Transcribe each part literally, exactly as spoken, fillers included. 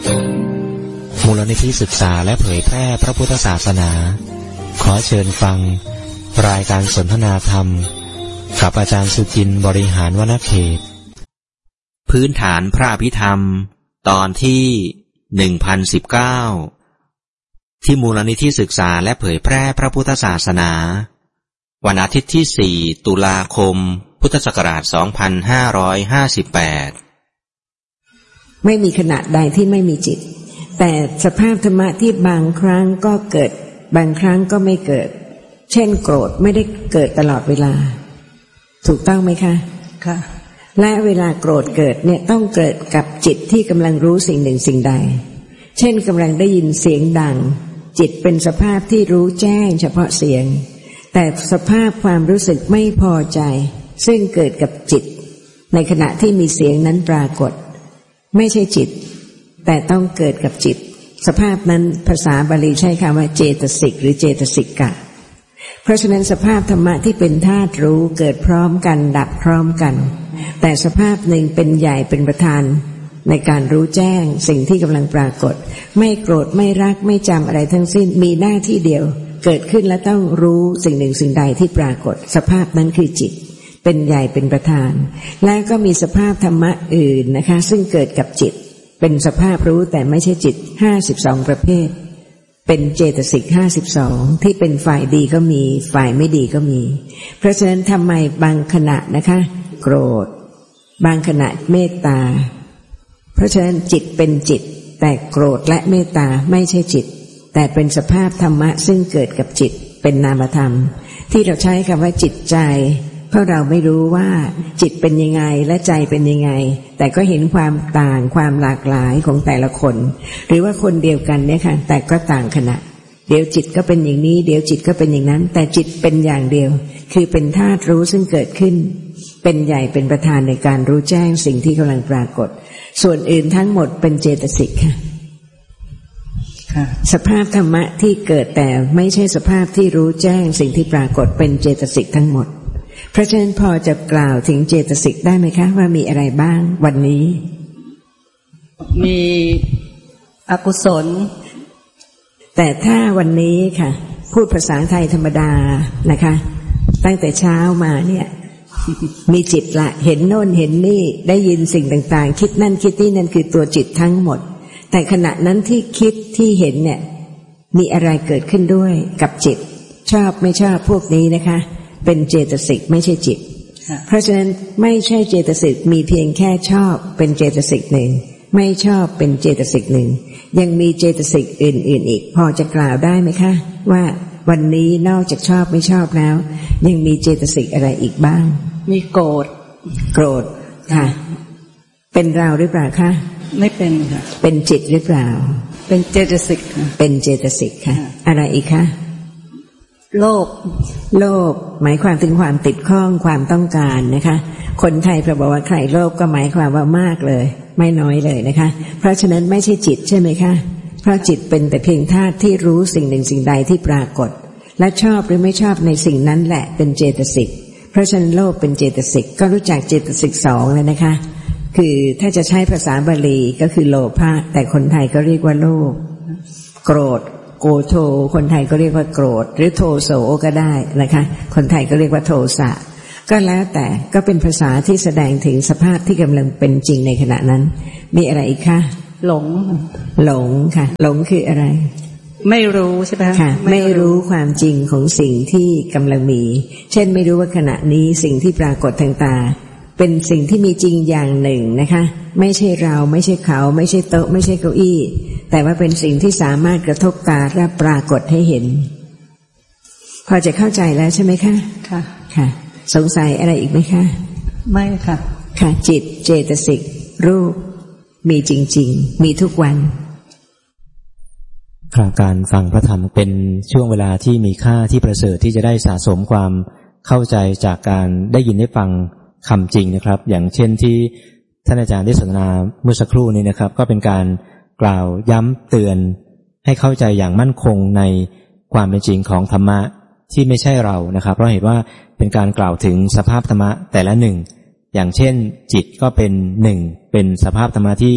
มูลนิธิศึกษาและเผยแพร่พระพุทธศาสนาขอเชิญฟังรายการสนทนาธรรมกับอาจารย์สุจินต์บริหารวรรณเขตพื้นฐานพระอภิธรรมตอนที่ หนึ่งพันสิบเก้า ที่มูลนิธิศึกษาและเผยแพร่พระพุทธศาสนาวันอาทิตย์ที่ สี่ ตุลาคม พุทธศักราช สองพันห้าร้อยห้าสิบแปดไม่มีขณะใดที่ไม่มีจิตแต่สภาพธรรมะที่บางครั้งก็เกิดบางครั้งก็ไม่เกิดเช่นโกรธไม่ได้เกิดตลอดเวลาถูกต้องไหมคะค่ะและเวลาโกรธเกิดเนี่ยต้องเกิดกับจิตที่กำลังรู้สิ่งหนึ่งสิ่งใดเช่นกำลังได้ยินเสียงดังจิตเป็นสภาพที่รู้แจ้งเฉพาะเสียงแต่สภาพความรู้สึกไม่พอใจซึ่งเกิดกับจิตในขณะที่มีเสียงนั้นปรากฏไม่ใช่จิตแต่ต้องเกิดกับจิตสภาพนั้นภาษาบาลีใช้คำว่าเจตสิกหรือเจตสิกะเพราะฉะนั้นสภาพธรรมะที่เป็นธาตุรู้เกิดพร้อมกันดับพร้อมกันแต่สภาพหนึ่งเป็นใหญ่เป็นประธานในการรู้แจ้งสิ่งที่กำลังปรากฏไม่โกรธไม่รักไม่จำอะไรทั้งสิ้นมีหน้าที่เดียวเกิดขึ้นแล้วต้องรู้สิ่งหนึ่งสิ่งใดที่ปรากฏสภาพนั้นคือจิตเป็นใหญ่เป็นประธานและก็มีสภาพธรรมะอื่นนะคะซึ่งเกิดกับจิตเป็นสภาพรู้แต่ไม่ใช่จิตห้าสิบสองประเภทเป็นเจตสิกห้าสิบสองที่เป็นฝ่ายดีก็มีฝ่ายไม่ดีก็มีเพราะฉะนั้นทำไมบางขณะนะคะโกรธบางขณะเมตตาเพราะฉะนั้นจิตเป็นจิตแต่โกรธและเมตตาไม่ใช่จิตแต่เป็นสภาพธรรมะซึ่งเกิดกับจิตเป็นนามธรรมที่เราใช้คำว่าจิตใจเพราะเราไม่รู้ว่าจิตเป็นยังไงและใจเป็นยังไงแต่ก็เห็นความต่างความหลากหลายของแต่ละคนหรือว่าคนเดียวกันเนี่ยค่ะแต่ก็ต่างขณะเดี๋ยวจิตก็เป็นอย่างนี้เดี๋ยวจิตก็เป็นอย่างนั้นแต่จิตเป็นอย่างเดียวคือเป็นธาตุรู้ซึ่งเกิดขึ้นเป็นใหญ่เป็นประธานในการรู้แจ้งสิ่งที่กำลังปรากฏส่วนอื่นทั้งหมดเป็นเจตสิกค่ะสภาพธรรมะที่เกิดแต่ไม่ใช่สภาพที่รู้แจ้งสิ่งที่ปรากฏเป็นเจตสิกทั้งหมดเพราะฉะนั้นพอจะกล่าวถึงเจตสิกได้ไหมคะว่ามีอะไรบ้างวันนี้มีอกุศลแต่ถ้าวันนี้ค่ะพูดภาษาไทยธรรมดานะคะตั้งแต่เช้ามาเนี่ยมีจิตละเห็นโน่นเห็นนี่ได้ยินสิ่งต่างๆคิดนั่นคิดนี่นั่นคือตัวจิตทั้งหมดแต่ขณะนั้นที่คิดที่เห็นเนี่ยมีอะไรเกิดขึ้นด้วยกับจิตชอบไม่ชอบพวกนี้นะคะเป็นเจตสิกไม่ใช่จิตเพราะฉะนั้นไม่ใช่เจตสิกมีเพียงแค่ชอบเป็นเจตสิกหนึ่งไม่ชอบเป็นเจตสิกหนึ่งยังมีเจตสิกอื่นๆอีกพอจะกล่าวได้ไหมคะว่าวันนี้นอกจากชอบไม่ชอบแล้วยังมีเจตสิกอะไรอีกบ้างมีโกรธโกรธค่ะเป็นเราหรือเปล่าคะไม่เป็นค่ะเป็นจิตหรือเปล่าเป็นเจตสิกค่ะเป็นเจตสิกค่ะอะไรอีกคะโลภโลภหมายความถึงความติดข้องความต้องการนะคะคนไทยเราบอกว่าใครโลภก็หมายความว่ามากเลยไม่น้อยเลยนะคะเพราะฉะนั้นไม่ใช่จิตใช่ไหมคะเพราะจิตเป็นแต่เพียงธาตุที่รู้สิ่งหนึ่งสิ่งใดที่ปรากฏและชอบหรือไม่ชอบในสิ่งนั้นแหละเป็นเจตสิกเพราะฉะนั้นโลภเป็นเจตสิกก็รู้จักเจตสิกสองเลยนะคะคือถ้าจะใช้ภาษาบาลีก็คือโลภะแต่คนไทยก็เรียกว่าโลภโกรธโกโทคนไทยก็เรียกว่าโกรธหรือโทโสก็ได้นะคะคนไทยก็เรียกว่าโทสะก็แล้วแต่ก็เป็นภาษาที่แสดงถึงสภาพที่กำลังเป็นจริงในขณะนั้นมีอะไรอีกคะหลงหลงค่ะหลงคืออะไรไม่รู้ใช่ไหมค่ะไม่รู้ความจริงของสิ่งที่กำลังมีเช่นไม่รู้ว่าขณะนี้สิ่งที่ปรากฏทางตาเป็นสิ่งที่มีจริงอย่างหนึ่งนะคะไม่ใช่เราไม่ใช่เขาไม่ใช่โต๊ะไม่ใช่เก้าอี้แต่ว่าเป็นสิ่งที่สามารถกระทบตาและปรากฏให้เห็นพอจะเข้าใจแล้วใช่ไหมคะค่ะค่ะสงสัยอะไรอีกไหมคะไม่ค่ะค่ะจิตเจตสิกรูปมีจริงๆมีทุกวันการฟังพระธรรมเป็นช่วงเวลาที่มีค่าที่ประเสริฐที่จะได้สะสมความเข้าใจจากการได้ยินได้ฟังคำจริงนะครับอย่างเช่นที่ท่านอาจารย์ได้สนทนาเมื่อสักครู่นี้นะครับก็เป็นการกล่าวย้ำเตือนให้เข้าใจอย่างมั่นคงในความเป็นจริงของธรรมะที่ไม่ใช่เรานะครับเพราะเหตุว่าเป็นการกล่าวถึงสภาพธรรมะแต่ละหนึ่งอย่างเช่นจิตก็เป็นหนึ่งเป็นสภาพธรรมะที่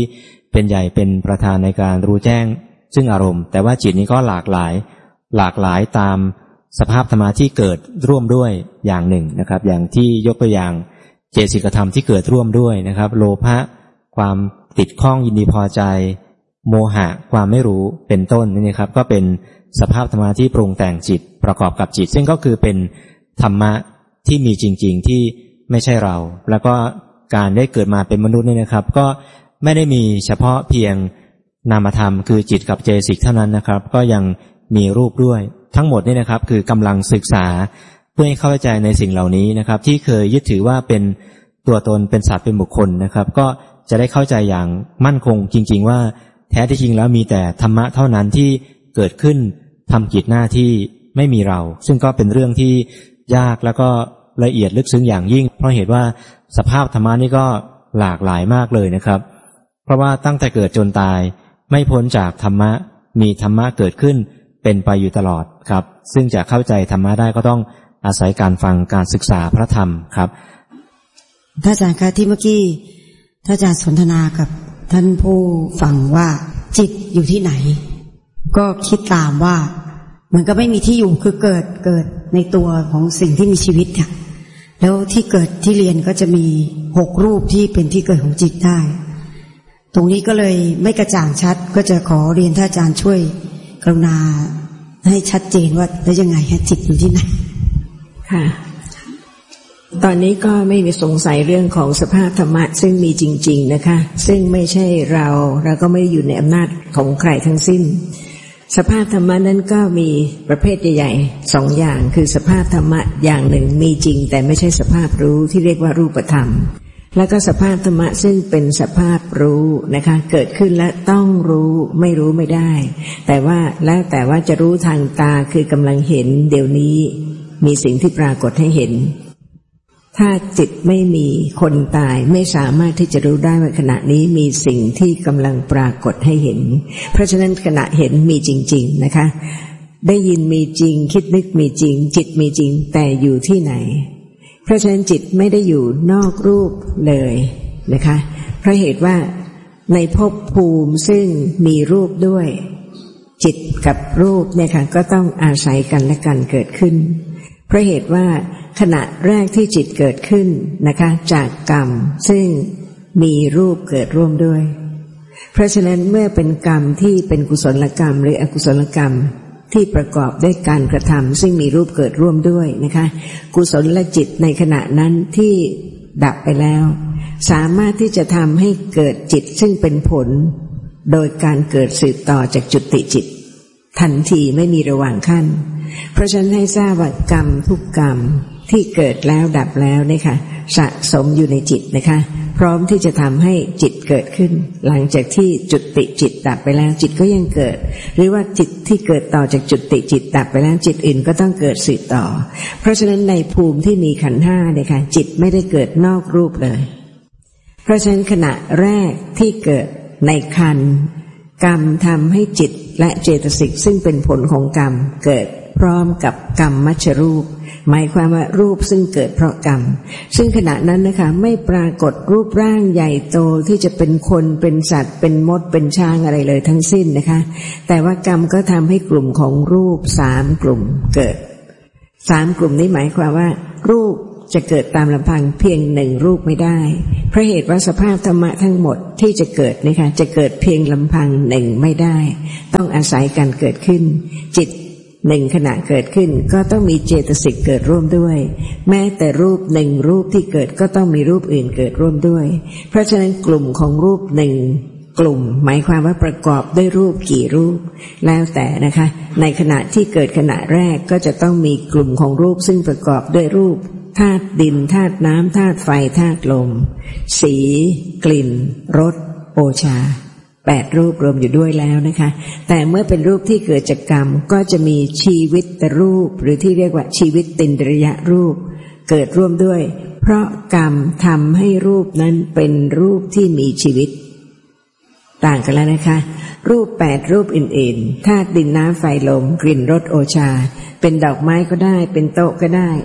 เป็นใหญ่เป็นประธานในการรู้แจ้งซึ่งอารมณ์แต่ว่าจิตนี้ก็หลากหลายหลากหลายตามสภาพธรรมะที่เกิดร่วมด้วยอย่างหนึ่งนะครับอย่างที่ยกตัวอย่างเจตสิกธรรมที่เกิดร่วมด้วยนะครับโลภะความติดข้องยินดีพอใจโมหะความไม่รู้เป็นต้นนี่นะครับก็เป็นสภาพธรรมะที่ปรุงแต่งจิตประกอบกับจิตซึ่งก็คือเป็นธรรมะที่มีจริงๆที่ไม่ใช่เราแล้วก็การได้เกิดมาเป็นมนุษย์นี่นะครับก็ไม่ได้มีเฉพาะเพียงนามธรรมคือจิตกับเจตสิกเท่านั้นนะครับก็ยังมีรูปด้วยทั้งหมดนี่นะครับคือกำลังศึกษาเพื่อให้เข้าใจในสิ่งเหล่านี้นะครับที่เคยยึดถือว่าเป็นตัวตนเป็นสัตว์เป็นบุคคลนะครับก็จะได้เข้าใจอย่างมั่นคงจริงๆว่าแท้ที่จริงแล้วมีแต่ธรรมะเท่านั้นที่เกิดขึ้นทำกิจหน้าที่ไม่มีเราซึ่งก็เป็นเรื่องที่ยากแล้วก็ละเอียดลึกซึ้งอย่างยิ่งเพราะเหตุว่าสภาพธรรมะนี่ก็หลากหลายมากเลยนะครับเพราะว่าตั้งแต่เกิดจนตายไม่พ้นจากธรรมะมีธรรมะเกิดขึ้นเป็นไปอยู่ตลอดครับซึ่งจะเข้าใจธรรมะได้ก็ต้องอาศัยการฟังการศึกษาพระธรรมครับท่านอาจารย์คะที่เมื่อกี้ท่านอาจารย์สนทนากับท่านผู้ฟังว่าจิตอยู่ที่ไหนก็คิดตามว่ามันก็ไม่มีที่อยู่คือเกิดเกิดในตัวของสิ่งที่มีชีวิตค่ะแล้วที่เกิดที่เรียนก็จะมีหกรูปที่เป็นที่เกิดของจิตได้ตรงนี้ก็เลยไม่กระจ่างชัดก็จะขอเรียนท่านอาจารย์ช่วยกรุณาให้ชัดเจนว่าแล้วยังไงฮะจิตอยู่ที่ไหนค่ะตอนนี้ก็ไม่มีสงสัยเรื่องของสภาพธรรมะซึ่งมีจริงๆนะคะซึ่งไม่ใช่เราแล้วก็ไม่ได้อยู่ในอำนาจของใครทั้งสิ้นสภาพธรรมะนั้นก็มีประเภทใหญ่ๆสองอย่างคือสภาพธรรมะอย่างหนึ่งมีจริงแต่ไม่ใช่สภาพรู้ที่เรียกว่ารูปธรรมแล้วก็สภาพธรรมะซึ่งเป็นสภาพรู้นะคะเกิดขึ้นและต้องรู้ไม่รู้ไม่ได้แต่ว่าแล้วแต่ว่าจะรู้ทางตาคือกำลังเห็นเดี๋ยวนี้มีสิ่งที่ปรากฏให้เห็นถ้าจิตไม่มีคนตายไม่สามารถที่จะรู้ได้ว่าขณะนี้มีสิ่งที่กำลังปรากฏให้เห็นเพราะฉะนั้นขณะเห็นมีจริงๆนะคะได้ยินมีจริงคิดนึกมีจริงจิตมีจริงแต่อยู่ที่ไหนเพราะฉะนั้นจิตไม่ได้อยู่นอกรูปเลยนะคะเพราะเหตุว่าในภพภูมิซึ่งมีรูปด้วยจิตกับรูปเนี่ยค่ะก็ต้องอาศัยกันและกันเกิดขึ้นเพราะเหตุว่าขณะแรกที่จิตเกิดขึ้นนะคะจากกรรมซึ่งมีรูปเกิดร่วมด้วยเพราะฉะนั้นเมื่อเป็นกรรมที่เป็นกุศลกรรมหรืออกุศลกรรมที่ประกอบด้วยการกระทำซึ่งมีรูปเกิดร่วมด้วยนะคะกุศลจิตในขณะนั้นที่ดับไปแล้วสามารถที่จะทำให้เกิดจิตซึ่งเป็นผลโดยการเกิดสืบต่อจากจุติจิตทันทีไม่มีระหว่างขั้นเพราะฉะนั้นให้ทราบว่ากรรมทุกกรรมที่เกิดแล้วดับแล้วนะคะสะสมอยู่ในจิตนะคะพร้อมที่จะทำให้จิตเกิดขึ้นหลังจากที่จุติจิตดับไปแล้วจิตก็ยังเกิดหรือว่าจิตที่เกิดต่อจากจุติจิตดับไปแล้วจิตอื่นก็ต้องเกิดสืบต่อเพราะฉะนั้นในภูมิที่มีขันธ์ห้าเนี่ยค่ะจิตไม่ได้เกิดนอกรูปเลยเพราะฉะนั้นขณะแรกที่เกิดในขันธ์กรรมทำให้จิตและเจตสิกซึ่งเป็นผลของกรรมเกิดพร้อมกับกรรมมัชรูปหมายความว่ารูปซึ่งเกิดเพราะกรรมซึ่งขณะนั้นนะคะไม่ปรากฏรูปร่างใหญ่โตที่จะเป็นคนเป็นสัตว์เป็นมดเป็นช้างอะไรเลยทั้งสิ้นนะคะแต่ว่ากรรมก็ทำให้กลุ่มของรูปสามกลุ่มเกิดสามกลุ่มนี้หมายความว่ารูปจะเกิดตามลำพังเพียงหนึ่งรูปไม่ได้เพราะเหตุว่าสภาพธรรมะทั้งหมดที่จะเกิดนะคะจะเกิดเพียงลำพังหนึ่งไม่ได้ต้องอาศัยการเกิดขึ้นจิตหนึ่งขณะเกิดขึ้นก็ต้องมีเจตสิกเกิดร่วมด้วยแม้แต่รูปหนึ่งรูปที่เกิดก็ต้องมีรูปอื่นเกิดร่วมด้วยเพราะฉะนั้นกลุ่มของรูปหนึ่งกลุ่มหมายความว่าประกอบด้วยรูปกี่รูปแล้วแต่นะคะในขณะที่เกิดขณะแรกก็จะต้องมีกลุ่มของรูปซึ่งประกอบด้วยรูปธาตุดินธาตุน้ำธาตุไฟธาตุลมสีกลิ่นรสโอชาแปดรูปรวมอยู่ด้วยแล้วนะคะแต่เมื่อเป็นรูปที่เกิดจากกรรมก็จะมีชีวิตรูปหรือที่เรียกว่าชีวิตตินดริยรูปเกิดร่วมด้วยเพราะกรรมทำให้รูปนั้นเป็นรูปที่มีชีวิตต่างกันแล้วนะคะรูปแปดรูปอื่นๆธาตุดินน้ำไฟลมกลิ่นรสโอชาเป็นดอกไม้ก็ได้เป็นโต๊ะก็ได้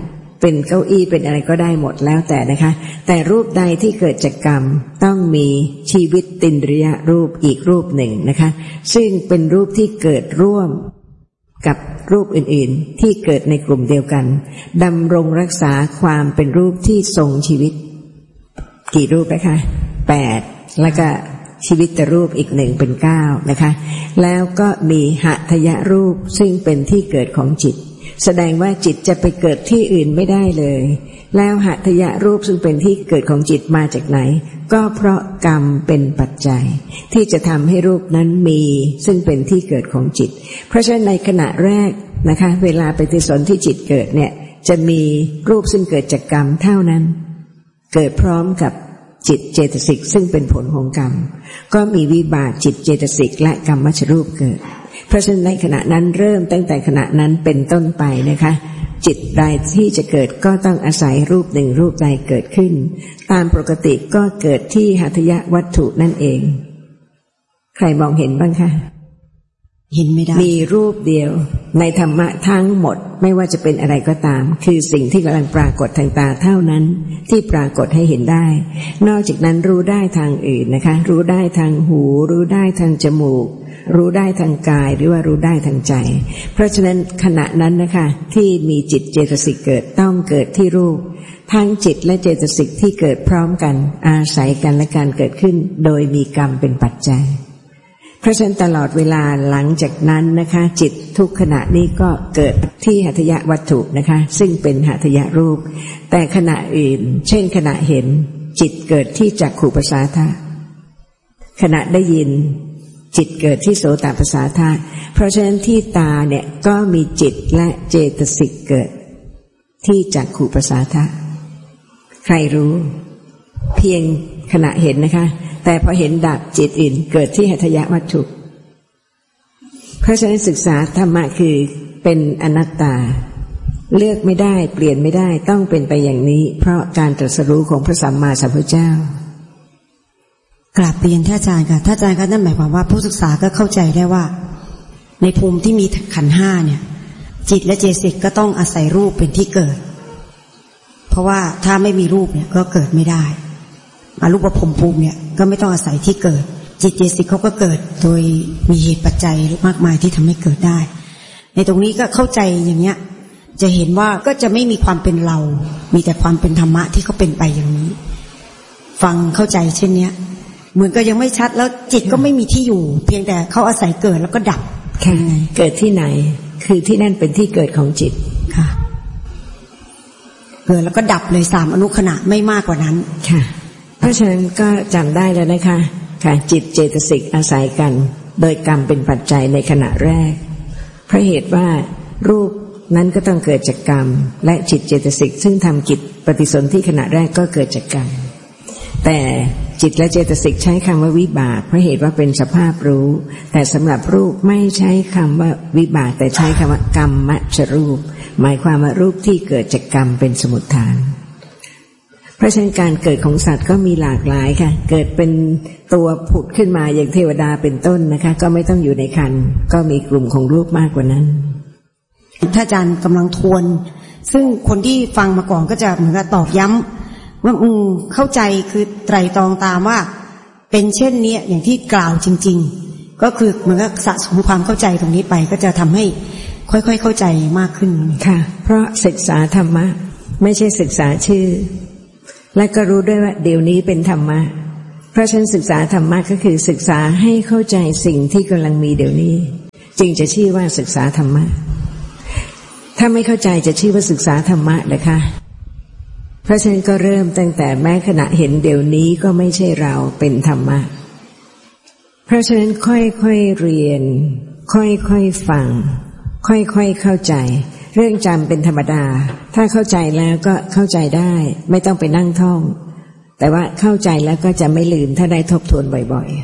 เป็นเก้าอี้เป็นอะไรก็ได้หมดแล้วแต่นะคะแต่รูปใดที่เกิดจากกรรมต้องมีชีวิตตินริยรูปอีกรูปหนึ่งนะคะซึ่งเป็นรูปที่เกิดร่วมกับรูปอื่นๆที่เกิดในกลุ่มเดียวกันดำรงรักษาความเป็นรูปที่ทรงชีวิตกี่รูปนะคะแปดแล้วก็ชีวิตแต่รูปอีกหนึ่งเป็นเก้านะคะแล้วก็มีหัตถยรูปซึ่งเป็นที่เกิดของจิตแสดงว่าจิตจะไปเกิดที่อื่นไม่ได้เลยแล้วหัตถยรูปซึ่งเป็นที่เกิดของจิตมาจากไหนก็เพราะกรรมเป็นปัจจัยที่จะทำให้รูปนั้นมีซึ่งเป็นที่เกิดของจิตเพราะฉะนั้นในขณะแรกนะคะเวลาปฏิสนธิจิตเกิดเนี่ยจะมีรูปซึ่งเกิดจากกรรมเท่านั้นเกิดพร้อมกับจิตเจตสิกซึ่งเป็นผลของกรรมก็มีวิบากจิตเจตสิกและกรรมชรูปเกิดเพราะฉะนั้นในขณะนั้นเริ่มตั้งแต่ขณะนั้นเป็นต้นไปนะคะจิตใดที่จะเกิดก็ต้องอาศัยรูปหนึ่งรูปใดเกิดขึ้นตามปกติก็เกิดที่หัตถยวัตถุนั่นเองใครมองเห็นบ้างคะเห็นไม่ได้มีรูปเดียวในธรรมะทั้งหมดไม่ว่าจะเป็นอะไรก็ตามคือสิ่งที่กำลังปรากฏทางตาเท่านั้นที่ปรากฏให้เห็นได้นอกจากนั้นรู้ได้ทางอื่นนะคะรู้ได้ทางหูรู้ได้ทางจมูกรู้ได้ทางกายหรือว่ารู้ได้ทางใจเพราะฉะนั้นขณะนั้นนะคะที่มีจิตเจตสิกเกิดต้องเกิดที่รูปทั้งจิตและเจตสิกที่เกิดพร้อมกันอาศัยกันและการเกิดขึ้นโดยมีกรรมเป็นปัจจัยเพราะฉะนั้นตลอดเวลาหลังจากนั้นนะคะจิตทุกขณะนี้ก็เกิดที่หัตถยวัตถุนะคะซึ่งเป็นหัตถยรูปแต่ขณะอื่นเช่นขณะเห็นจิตเกิดที่จักขุประสาทะขณะได้ยินจิตเกิดที่โสตประสาทะเพราะฉะนั้นที่ตาเนี่ยก็มีจิตและเจตสิกเกิดที่จักขุประสาทะใครรู้เพียงขณะเห็นนะคะแต่พอเห็นดับจิตอื่นเกิดที่หัตถยวัตถุเพราะฉะนั้นศึกษาธรรมะคือเป็นอนัตตาเลือกไม่ได้เปลี่ยนไม่ได้ต้องเป็นไปอย่างนี้เพราะการตรัสรู้ของพระสัมมาสัมพุทธเจ้ากราบเรียนท่านอาจารย์ค่ะท่านอาจารย์ก็นั่นหมายความว่าผู้ศึกษาก็เข้าใจได้ว่าในภูมิที่มีขันธ์ห้าเนี่ยจิตและเจตสิกก็ต้องอาศัยรูปเป็นที่เกิดเพราะว่าถ้าไม่มีรูปเนี่ยก็เกิดไม่ได้อรูปภพภูมิเนี่ยก็ไม่ต้องอาศัยที่เกิดจิตเจตสิกเขาก็เกิดโดยมีเหตุปัจจัยมากมายที่ทำให้เกิดได้ในตรงนี้ก็เข้าใจอย่างเนี้ยจะเห็นว่าก็จะไม่มีความเป็นเรามีแต่ความเป็นธรรมะที่เขาเป็นไปอย่างนี้ฟังเข้าใจเช่นเนี้ยเหมือนก็ยังไม่ชัดแล้วจิตก็ไม่มีที่อยู่เพียงแต่เขาอาศัยเกิดแล้วก็ดับแค่ไงเกิดที่ไหนคือที่นั่นเป็นที่เกิดของจิตค่ะเกิดแล้วก็ดับเลยสามอนุขณะไม่มากกว่านั้นค่ะเพราะฉะนั้นก็จำได้แล้วนะคะค่ะจิตเจตสิกอาศัยกันโดยกรรมเป็นปัจจัยในขณะแรกเพราะเหตุว่ารูปนั้นก็ต้องเกิดจากกรรมและจิตเจตสิกซึ่งทำกิจปฏิสนธิขณะแรกก็เกิดจากกรรมแต่จิตและเจตสิกใช้คำว่าวิบากเพราะเหตุว่าเป็นสภาพรู้แต่สำหรับรูปไม่ใช้คำว่าวิบากแต่ใช้คำว่ากรรมมัชรูปหมายความว่ารูปที่เกิดจากกรรมเป็นสมุฏฐานเพราะฉะนั้นการเกิดของสัตว์ก็มีหลากหลายค่ะเกิดเป็นตัวผุดขึ้นมาอย่างเทวดาเป็นต้นนะคะก็ไม่ต้องอยู่ในครรภ์ก็มีกลุ่มของรูปมากกว่านั้นถ้าอาจารย์กำลังทวนซึ่งคนที่ฟังมาก่อนก็จะเหมือนกับตอกย้ำว่าอืมเข้าใจคือไตรตรองตามว่าเป็นเช่นนี้อย่างที่กล่าวจริงๆก็คือเหมือนกับสะสมความเข้าใจตรงนี้ไปก็จะทำให้ค่อยๆเข้าใจมากขึ้นค่ะเพราะศึกษาธรรมะไม่ใช่ศึกษาชื่อและก็รู้ด้วยว่าเดี๋ยวนี้เป็นธรรมะเพราะฉะนั้นศึกษาธรรมะก็คือศึกษาให้เข้าใจสิ่งที่กำลังมีเดี๋ยวนี้จึงจะชื่อว่าศึกษาธรรมะถ้าไม่เข้าใจจะชื่อว่าศึกษาธรรมะนะคะเพราะฉะนั้นก็เริ่มตั้งแต่แม้ขณะเห็นเดี๋ยวนี้ก็ไม่ใช่เราเป็นธรรมะเพราะฉะนั้นค่อยๆเรียนค่อยๆฟังค่อยๆเข้าใจเรื่องจำเป็นธรรมดาถ้าเข้าใจแล้วก็เข้าใจได้ไม่ต้องไปนั่งท่องแต่ว่าเข้าใจแล้วก็จะไม่ลืมถ้าได้ทบทวนบ่อย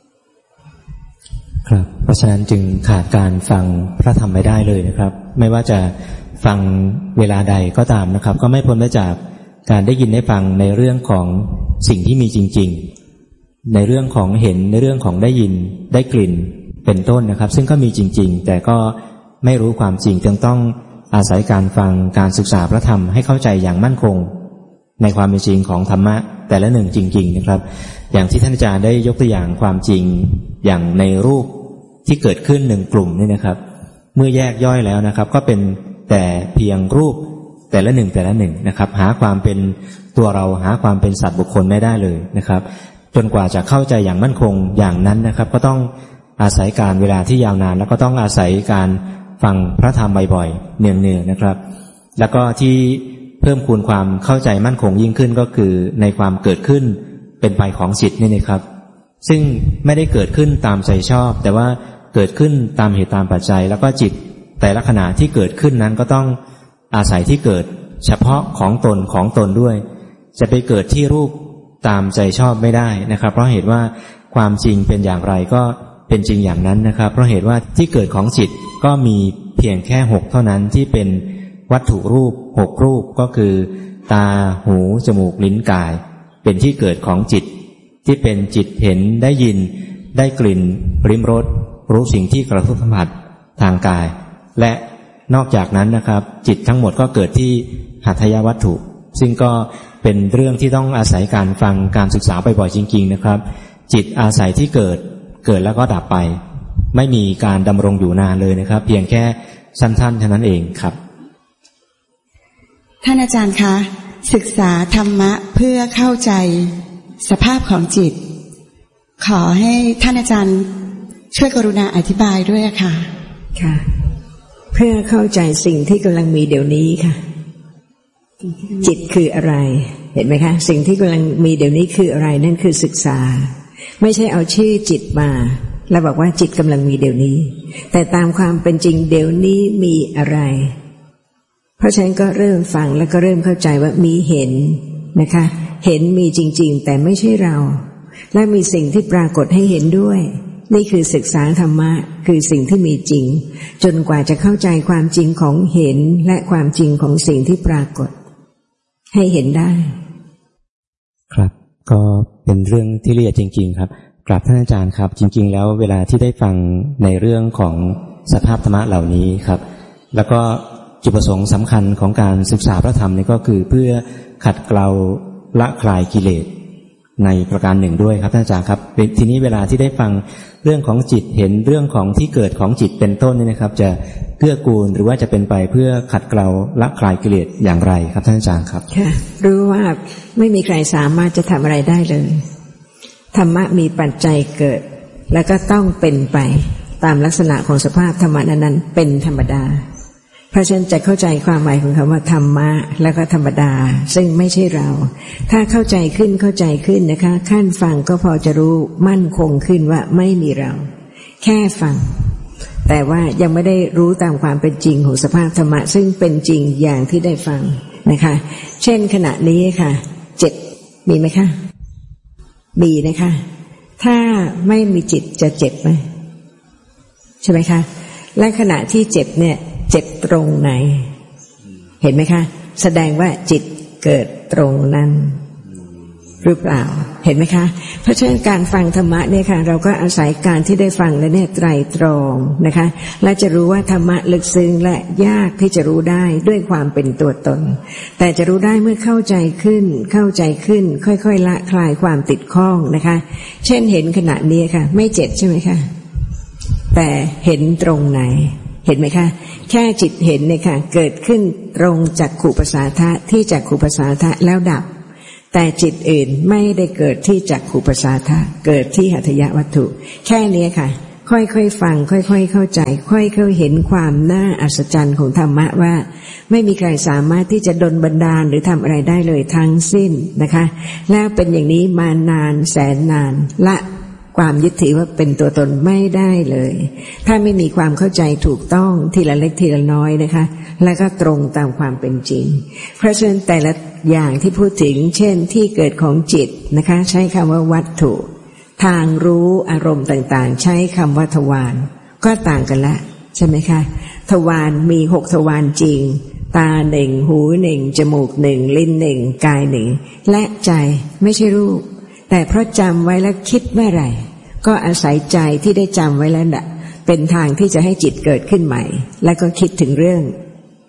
ๆครับเพราะฉะนั้นจึงขาดการฟังพระธรรมไม่ได้เลยนะครับไม่ว่าจะฟังเวลาใดก็ตามนะครับก็ไม่พ้นไปจากการได้ยินได้ฟังในเรื่องของสิ่งที่มีจริงๆในเรื่องของเห็นในเรื่องของได้ยินได้กลิ่นเป็นต้นนะครับซึ่งก็มีจริงๆแต่ก็ไม่รู้ความจริงจึงต้องอาศัยการฟังการศึกษาพระธรรมให้เข้าใจอย่างมั่นคงในความเป็นจริงของธรรมะแต่ละหนึ่งจริงๆนะครับอย่างที่ท่านอาจารย์ได้ยกตัวอย่างความจริงอย่างในรูปที่เกิดขึ้นหนึ่งกลุ่มนี่นะครับเมื่อแยกย่อยแล้วนะครับก็เป็นแต่เพียงรูปแต่ละหนึ่งแต่ละหนึ่งนะครับหาความเป็นตัวเราหาความเป็นสัตว์บุคคลไม่ได้เลยนะครับจนกว่าจะเข้าใจอย่างมั่นคงอย่างนั้นนะครับก็ต้องอาศัยการเวลาที่ยาวนานแล้วก็ต้องอาศัยการฟังพระธรรมบ่อยๆเนืองๆนะครับแล้วก็ที่เพิ่มคูณความเข้าใจมั่นคงยิ่งขึ้นก็คือในความเกิดขึ้นเป็นไปของจิตนี่นะครับซึ่งไม่ได้เกิดขึ้นตามใจชอบแต่ว่าเกิดขึ้นตามเหตุตามปัจจัยแล้วก็จิตแต่ละขณะที่เกิดขึ้นนั้นก็ต้องอาศัยที่เกิดเฉพาะของตนของตนด้วยจะไปเกิดที่รูปตามใจชอบไม่ได้นะครับเพราะเหตุว่าความจริงเป็นอย่างไรก็เป็นจริงอย่างนั้นนะครับเพราะเหตุว่าที่เกิดของจิตก็มีเพียงแค่หกเท่านั้นที่เป็นวัตถุรูปหกรูปก็คือตาหูจมูกลิ้นกายเป็นที่เกิดของจิตที่เป็นจิตเห็นได้ยินได้กลิ่นลิ้มรสรู้สิ่งที่กระทบสัมผัสทางกายและนอกจากนั้นนะครับจิตทั้งหมดก็เกิดที่หัตถยวัตถุซึ่งก็เป็นเรื่องที่ต้องอาศัยการฟังการศึกษาบ่อยๆจริงๆนะครับจิตอาศัยที่เกิดเกิดแล้วก็ดับไปไม่มีการดำรงอยู่นานเลยนะครับเพียงแค่สั้นๆเท่านั้นเองครับท่านอาจารย์คะศึกษาธรรมะเพื่อเข้าใจสภาพของจิตขอให้ท่านอาจารย์ช่วยกรุณาอธิบายด้วยค่ะค่ะเพื่อเข้าใจสิ่งที่กำลังมีเดี๋ยวนี้ค่ะจิตคืออะไรเห็นไหมคะสิ่งที่กำลังมีเดี๋ยวนี้คืออะไรนั่นคือศึกษาไม่ใช่เอาชื่อจิตมาแล้วบอกว่าจิตกำลังมีเดี๋ยวนี้แต่ตามความเป็นจริงเดี๋ยวนี้มีอะไรเพราะฉะนั้นก็เริ่มฟังแล้วก็เริ่มเข้าใจว่ามีเห็นนะคะเห็นมีจริงๆแต่ไม่ใช่เราและมีสิ่งที่ปรากฏให้เห็นด้วยนี่คือศึกษาธรรมะคือสิ่งที่มีจริงจนกว่าจะเข้าใจความจริงของเห็นและความจริงของสิ่งที่ปรากฏให้เห็นได้ครับก็เป็นเรื่องที่ละเอียดจริงๆครับกราบท่านอาจารย์ครับจริงๆแล้วเวลาที่ได้ฟังในเรื่องของสภาพธรรมะเหล่านี้ครับแล้วก็จุดประสงค์สำคัญของการศึกษาพระธรรมนี่ก็คือเพื่อขัดเกลาละคลายกิเลสในประการหนึ่งด้วยครับท่านอาจารย์ครับทีนี้เวลาที่ได้ฟังเรื่องของจิตเห็นเรื่องของที่เกิดของจิตเป็นต้นนี่นะครับจะเกื้อกูลหรือว่าจะเป็นไปเพื่อขัดเกลาละคลายกิเลสอย่างไรครับท่านอาจารย์ครับค่ะรู้ว่าไม่มีใครสามารถจะทำอะไรได้เลยธรรมะมีปัจจัยเกิดแล้วก็ต้องเป็นไปตามลักษณะของสภาพธรรมะนั้นเป็นธรรมดาเพราะฉะนั้นจะเข้าใจความหมายของคำว่าธรรมะแล้วก็ธรรมดาซึ่งไม่ใช่เราถ้าเข้าใจขึ้นเข้าใจขึ้นนะคะขั้นฟังก็พอจะรู้มั่นคงขึ้นว่าไม่มีเราแค่ฟังแต่ว่ายังไม่ได้รู้ตามความเป็นจริงของสภาพธรรมะซึ่งเป็นจริงอย่างที่ได้ฟังนะคะเช่นขณะนี้ค่ะเจ็บมีไหมคะมีนะคะถ้าไม่มีจิตจะเจ็บไหมใช่ไหมคะและขณะที่เจ็บเนี่ยเจ็บตรงไหนเห็นไหมคะแสดงว่าจิตเกิดตรงนั้นหรือเปล่าเห็นไหมคะเพราะฉะนั้นการฟังธรรมะเนี่ยค่ะเราก็อาศัยการที่ได้ฟังแล้วเนี่ยไตรตรองนะคะและจะรู้ว่าธรรมะลึกซึ้งและยากที่จะรู้ได้ด้วยความเป็นตัวตนแต่จะรู้ได้เมื่อเข้าใจขึ้นเข้าใจขึ้นค่อยๆละคลายความติดข้องนะคะเช่นเห็นขณะนี้ค่ะไม่เจ็บใช่ไหมคะแต่เห็นตรงไหนเห็นไหมคะแค่จิตเห็นเนี่ยค่ะเกิดขึ้นตรงจักขุปสาทะที่จักขุปสาทะแล้วดับแต่จิตอื่นไม่ได้เกิดที่จักขุปสาทะเกิดที่หัตถยวัตถุแค่นี้ค่ะค่อยๆฟังค่อยๆเข้าใจค่อยๆเห็นความน่าอัศจรรย์ของธรรมะว่าไม่มีใครสามารถที่จะดลบันดาลหรือทำอะไรได้เลยทั้งสิ้นนะคะแล้วเป็นอย่างนี้มานานแสนนานละความยึดถือว่าเป็นตัวตนไม่ได้เลยถ้าไม่มีความเข้าใจถูกต้องทีละเล็กทีละน้อยนะคะแล้วก็ตรงตามความเป็นจริงเพราะฉะนั้นแต่ละอย่างที่พูดถึงเช่นที่เกิดของจิตนะคะใช้คำว่าวัตถุทางรู้อารมณ์ต่างๆใช้คำว่าทวารก็ต่างกันละใช่ไหมคะทวารมีหกทวารจริงตาหนึ่งหูหนึ่งจมูกหนึ่งลิ้นหนึ่งกายหนึ่งและใจไม่ใช่รูปแต่เพราะจำไว้แล้วคิดเมื่อไหร่ก็อาศัยใจที่ได้จำไว้แล้วน่ะเป็นทางที่จะให้จิตเกิดขึ้นใหม่แล้วก็คิดถึงเรื่อง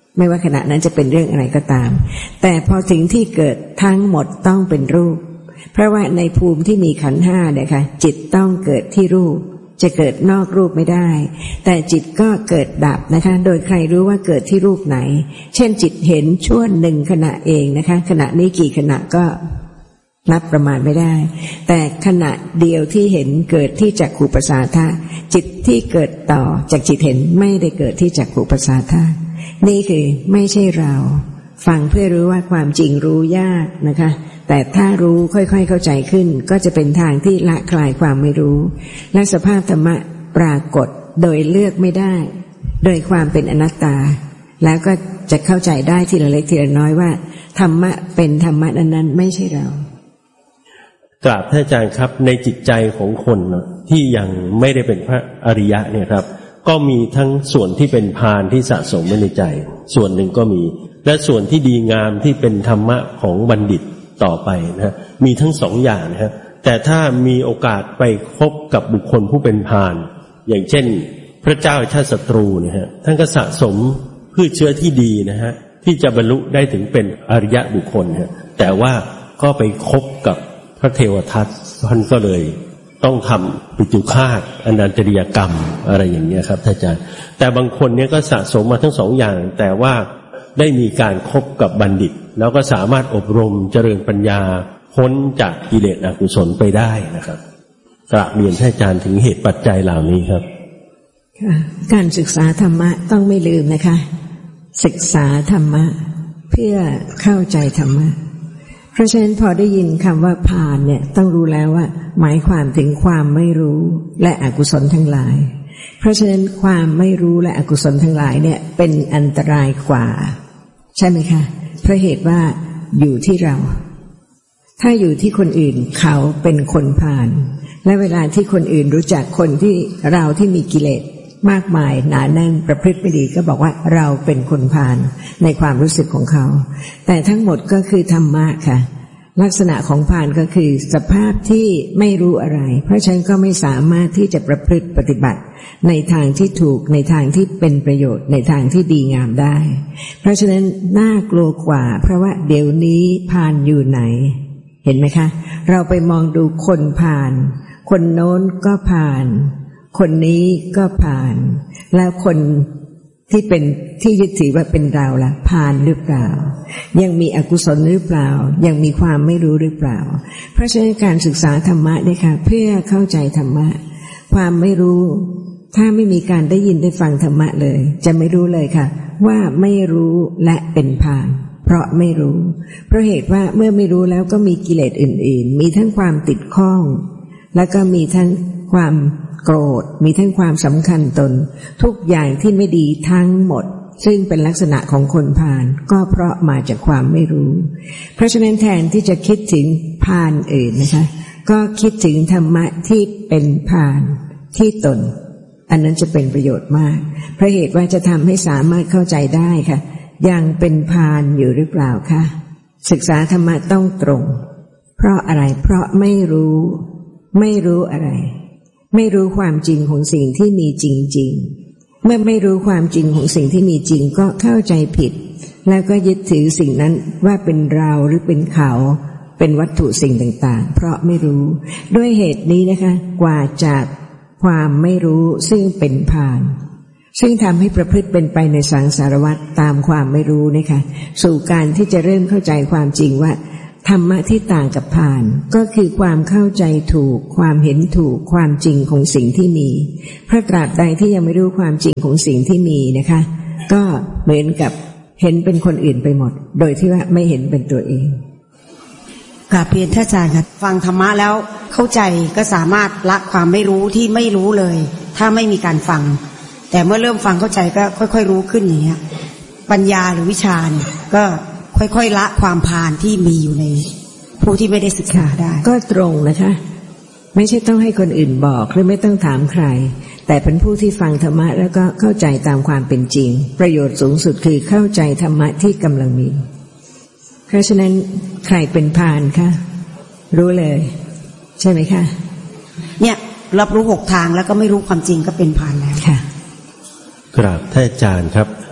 ไม่ว่าขณะนั้นจะเป็นเรื่องอะไรก็ตามแต่พอสิ่งที่เกิดทั้งหมดต้องเป็นรูปเพราะว่าในภูมิที่มีขันธ์ห้าเนี่ยค่ะจิตต้องเกิดที่รูปจะเกิดนอกรูปไม่ได้แต่จิตก็เกิดดับนะคะโดยใครรู้ว่าเกิดที่รูปไหนเช่นจิตเห็นชั่วหนึ่งขณะเองนะคะขณะนี้กี่ขณะก็นับประมาณไม่ได้แต่ขณะเดียวที่เห็นเกิดที่จักขุประสาทะจิตที่เกิดต่อจากจิตเห็นไม่ได้เกิดที่จักขุประสาทะนี่คือไม่ใช่เราฟังเพื่อรู้ว่าความจริงรู้ยากนะคะแต่ถ้ารู้ค่อยๆเข้าใจขึ้นก็จะเป็นทางที่ละคลายความไม่รู้และสภาพธรรมะปรากฏโดยเลือกไม่ได้โดยความเป็นอนัตตาแล้วก็จะเข้าใจได้ทีละเล็กทีละน้อยว่าธรรมะเป็นธรรมะนั้นๆไม่ใช่เรากราบท่านอาจารย์ครับในจิตใจของคนที่ยังไม่ได้เป็นพระอริยะเนี่ยครับก็มีทั้งส่วนที่เป็นฌานที่สะสมไว้ในใจส่วนหนึ่งก็มีและส่วนที่ดีงามที่เป็นธรรมะของบัณฑิตต่อไปนะฮะมีทั้งสองอย่างนะฮะแต่ถ้ามีโอกาสไปพบกับบุคคลผู้เป็นฌานอย่างเช่นพระเจ้าชาติศัตรูเนี่ยฮะท่านก็สะสมพืชเชื้อที่ดีนะฮะที่จะบรรลุได้ถึงเป็นอริยะบุคคลฮะแต่ว่าก็ไปคบกับพระเทวทัตท่านก็เลยต้องทำปิตุฆาตอนันตริยกรรมอะไรอย่างเงี้ยครับท่านอาจารย์แต่บางคนเนี่ยก็สะสมมาทั้งสองอย่างแต่ว่าได้มีการคบกับบัณฑิตแล้วก็สามารถอบรมเจริญปัญญาพ้นจากกิเลสอกุศลไปได้นะครับกราบเรียนท่านอาจารย์ถึงเหตุปัจจัยเหล่านี้ครับค่ะการศึกษาธรรมะต้องไม่ลืมนะคะศึกษาธรรมะเพื่อเข้าใจธรรมะเพราะฉะนั้นพอได้ยินคำว่าฌานเนี่ยต้องรู้แล้วว่าหมายความถึงความไม่รู้และอกุศลทั้งหลายเพราะฉะนั้นความไม่รู้และอกุศลทั้งหลายเนี่ยเป็นอันตรายกว่าใช่ไหมคะเพราะเหตุว่าอยู่ที่เราถ้าอยู่ที่คนอื่นเขาเป็นคนฌานและเวลาที่คนอื่นรู้จักคนที่เราที่มีกิเลสมากมายหนาแน่นประพฤติไม่ดีก็บอกว่าเราเป็นคนฌานในความรู้สึกของเขาแต่ทั้งหมดก็คือธรรมะค่ะลักษณะของฌานก็คือสภาพที่ไม่รู้อะไรเพราะฉะนั้นก็ไม่สามารถที่จะประพฤติปฏิบัติในทางที่ถูกในทางที่เป็นประโยชน์ในทางที่ดีงามได้เพราะฉะนั้นน่ากลัวกว่าเพราะว่าเดี๋ยวนี้ฌานอยู่ไหนเห็นไหมคะเราไปมองดูคนฌานคนโน้นก็ฌานคนนี้ก็ผ่านแล้วคนที่เป็นที่ยึดถือว่าเป็นเราล่ะผ่านหรือเปล่ายังมีอกุศลหรือเปล่ายังมีความไม่รู้หรือเปล่าเพราะฉะนั้นการศึกษาธรรมะเนี่ยค่ะเพื่อเข้าใจธรรมะความไม่รู้ถ้าไม่มีการได้ยินได้ฟังธรรมะเลยจะไม่รู้เลยค่ะว่าไม่รู้และเป็นผ่านเพราะไม่รู้เพราะเหตุว่าเมื่อไม่รู้แล้วก็มีกิเลสอื่นๆมีทั้งความติดข้องแล้วก็มีทั้งความโกรธมีทั้งความสำคัญตนทุกอย่างที่ไม่ดีทั้งหมดซึ่งเป็นลักษณะของคนพาลก็เพราะมาจากความไม่รู้เพราะฉะนั้นแทนที่จะคิดถึงพาลอื่นนะคะก็คิดถึงธรรมะที่เป็นพาลที่ตนอันนั้นจะเป็นประโยชน์มากเพราะเหตุว่าจะทำให้สามารถเข้าใจได้ค่ะยังเป็นพาลอยู่หรือเปล่าคะศึกษาธรรมะต้องตรงเพราะอะไรเพราะไม่รู้ไม่รู้อะไรไม่รู้ความจริงของสิ่งที่มีจริงๆเมื่อไม่รู้ความจริงของสิ่งที่มีจริงก็เข้าใจผิดแล้วก็ยึดถือสิ่งนั้นว่าเป็นเราหรือเป็นเขาเป็นวัตถุสิ่งต่างๆเพราะไม่รู้ด้วยเหตุนี้นะคะกว่าจากความไม่รู้ซึ่งเป็นฌานซึ่งทำให้ประพฤติเป็นไปในสังสารวัฏตามความไม่รู้นะคะสู่การที่จะเริ่มเข้าใจความจริงว่าธรรมะที่ต่างกับฌานก็คือความเข้าใจถูกความเห็นถูกความจริงของสิ่งที่มีเพราะตราบใดที่ยังไม่รู้ความจริงของสิ่งที่มีนะคะก็เหมือนกับเห็นเป็นคนอื่นไปหมดโดยที่ว่าไม่เห็นเป็นตัวเองกราบเรียนท่านอาจารย์ค่ะฟังธรรมะแล้วเข้าใจก็สามารถละความไม่รู้ที่ไม่รู้เลยถ้าไม่มีการฟังแต่เมื่อเริ่มฟังเข้าใจก็ค่อยๆรู้ขึ้นอย่างเงี้ยปัญญาหรือวิชาเนี่ยก็ค่อยๆละความพาลที่มีอยู่ในผู้ที่ไม่ได้ศึกษาได้ก็ตรงนะคะไม่ใช่ต้องให้คนอื่นบอกหรือไม่ต้องถามใครแต่เป็นผู้ที่ฟังธรรมะแล้วก็เข้าใจตามความเป็นจริงประโยชน์สูงสุดคือเข้าใจธรรมะที่กำลังมีเพราะฉะนั้นใครเป็นพาลคะรู้เลยใช่ไหมคะเนี่ยรับรู้หกทางแล้วก็ไม่รู้ความจริงก็เป็นพาลแล้วค่ะกราบท่านอาจารย์ครับ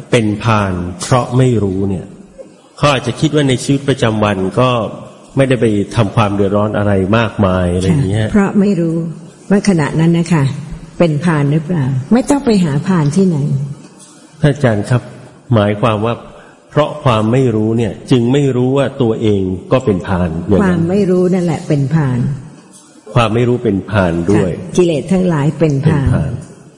เป็นพาลเพราะไม่รู้เนี่ยเขาอาจจะคิดว่าในชีวิตประจำวันก็ไม่ได้ไปทำความเดือดร้อนอะไรมากมายอะไรอย่างเงี้ยเพราะไม่รู้ว่าขณะนั้นนะคะเป็นพาลหรือเปล่าไม่ต้องไปหาพาลที่ไหนท่านอาจารย์ครับหมายความว่าเพราะความไม่รู้เนี่ยจึงไม่รู้ว่าตัวเองก็เป็นพาลความไม่รู้นั่นแหละเป็นพาลความไม่รู้เป็นพาลด้วยกิเลสทั้งหลายเป็นพาล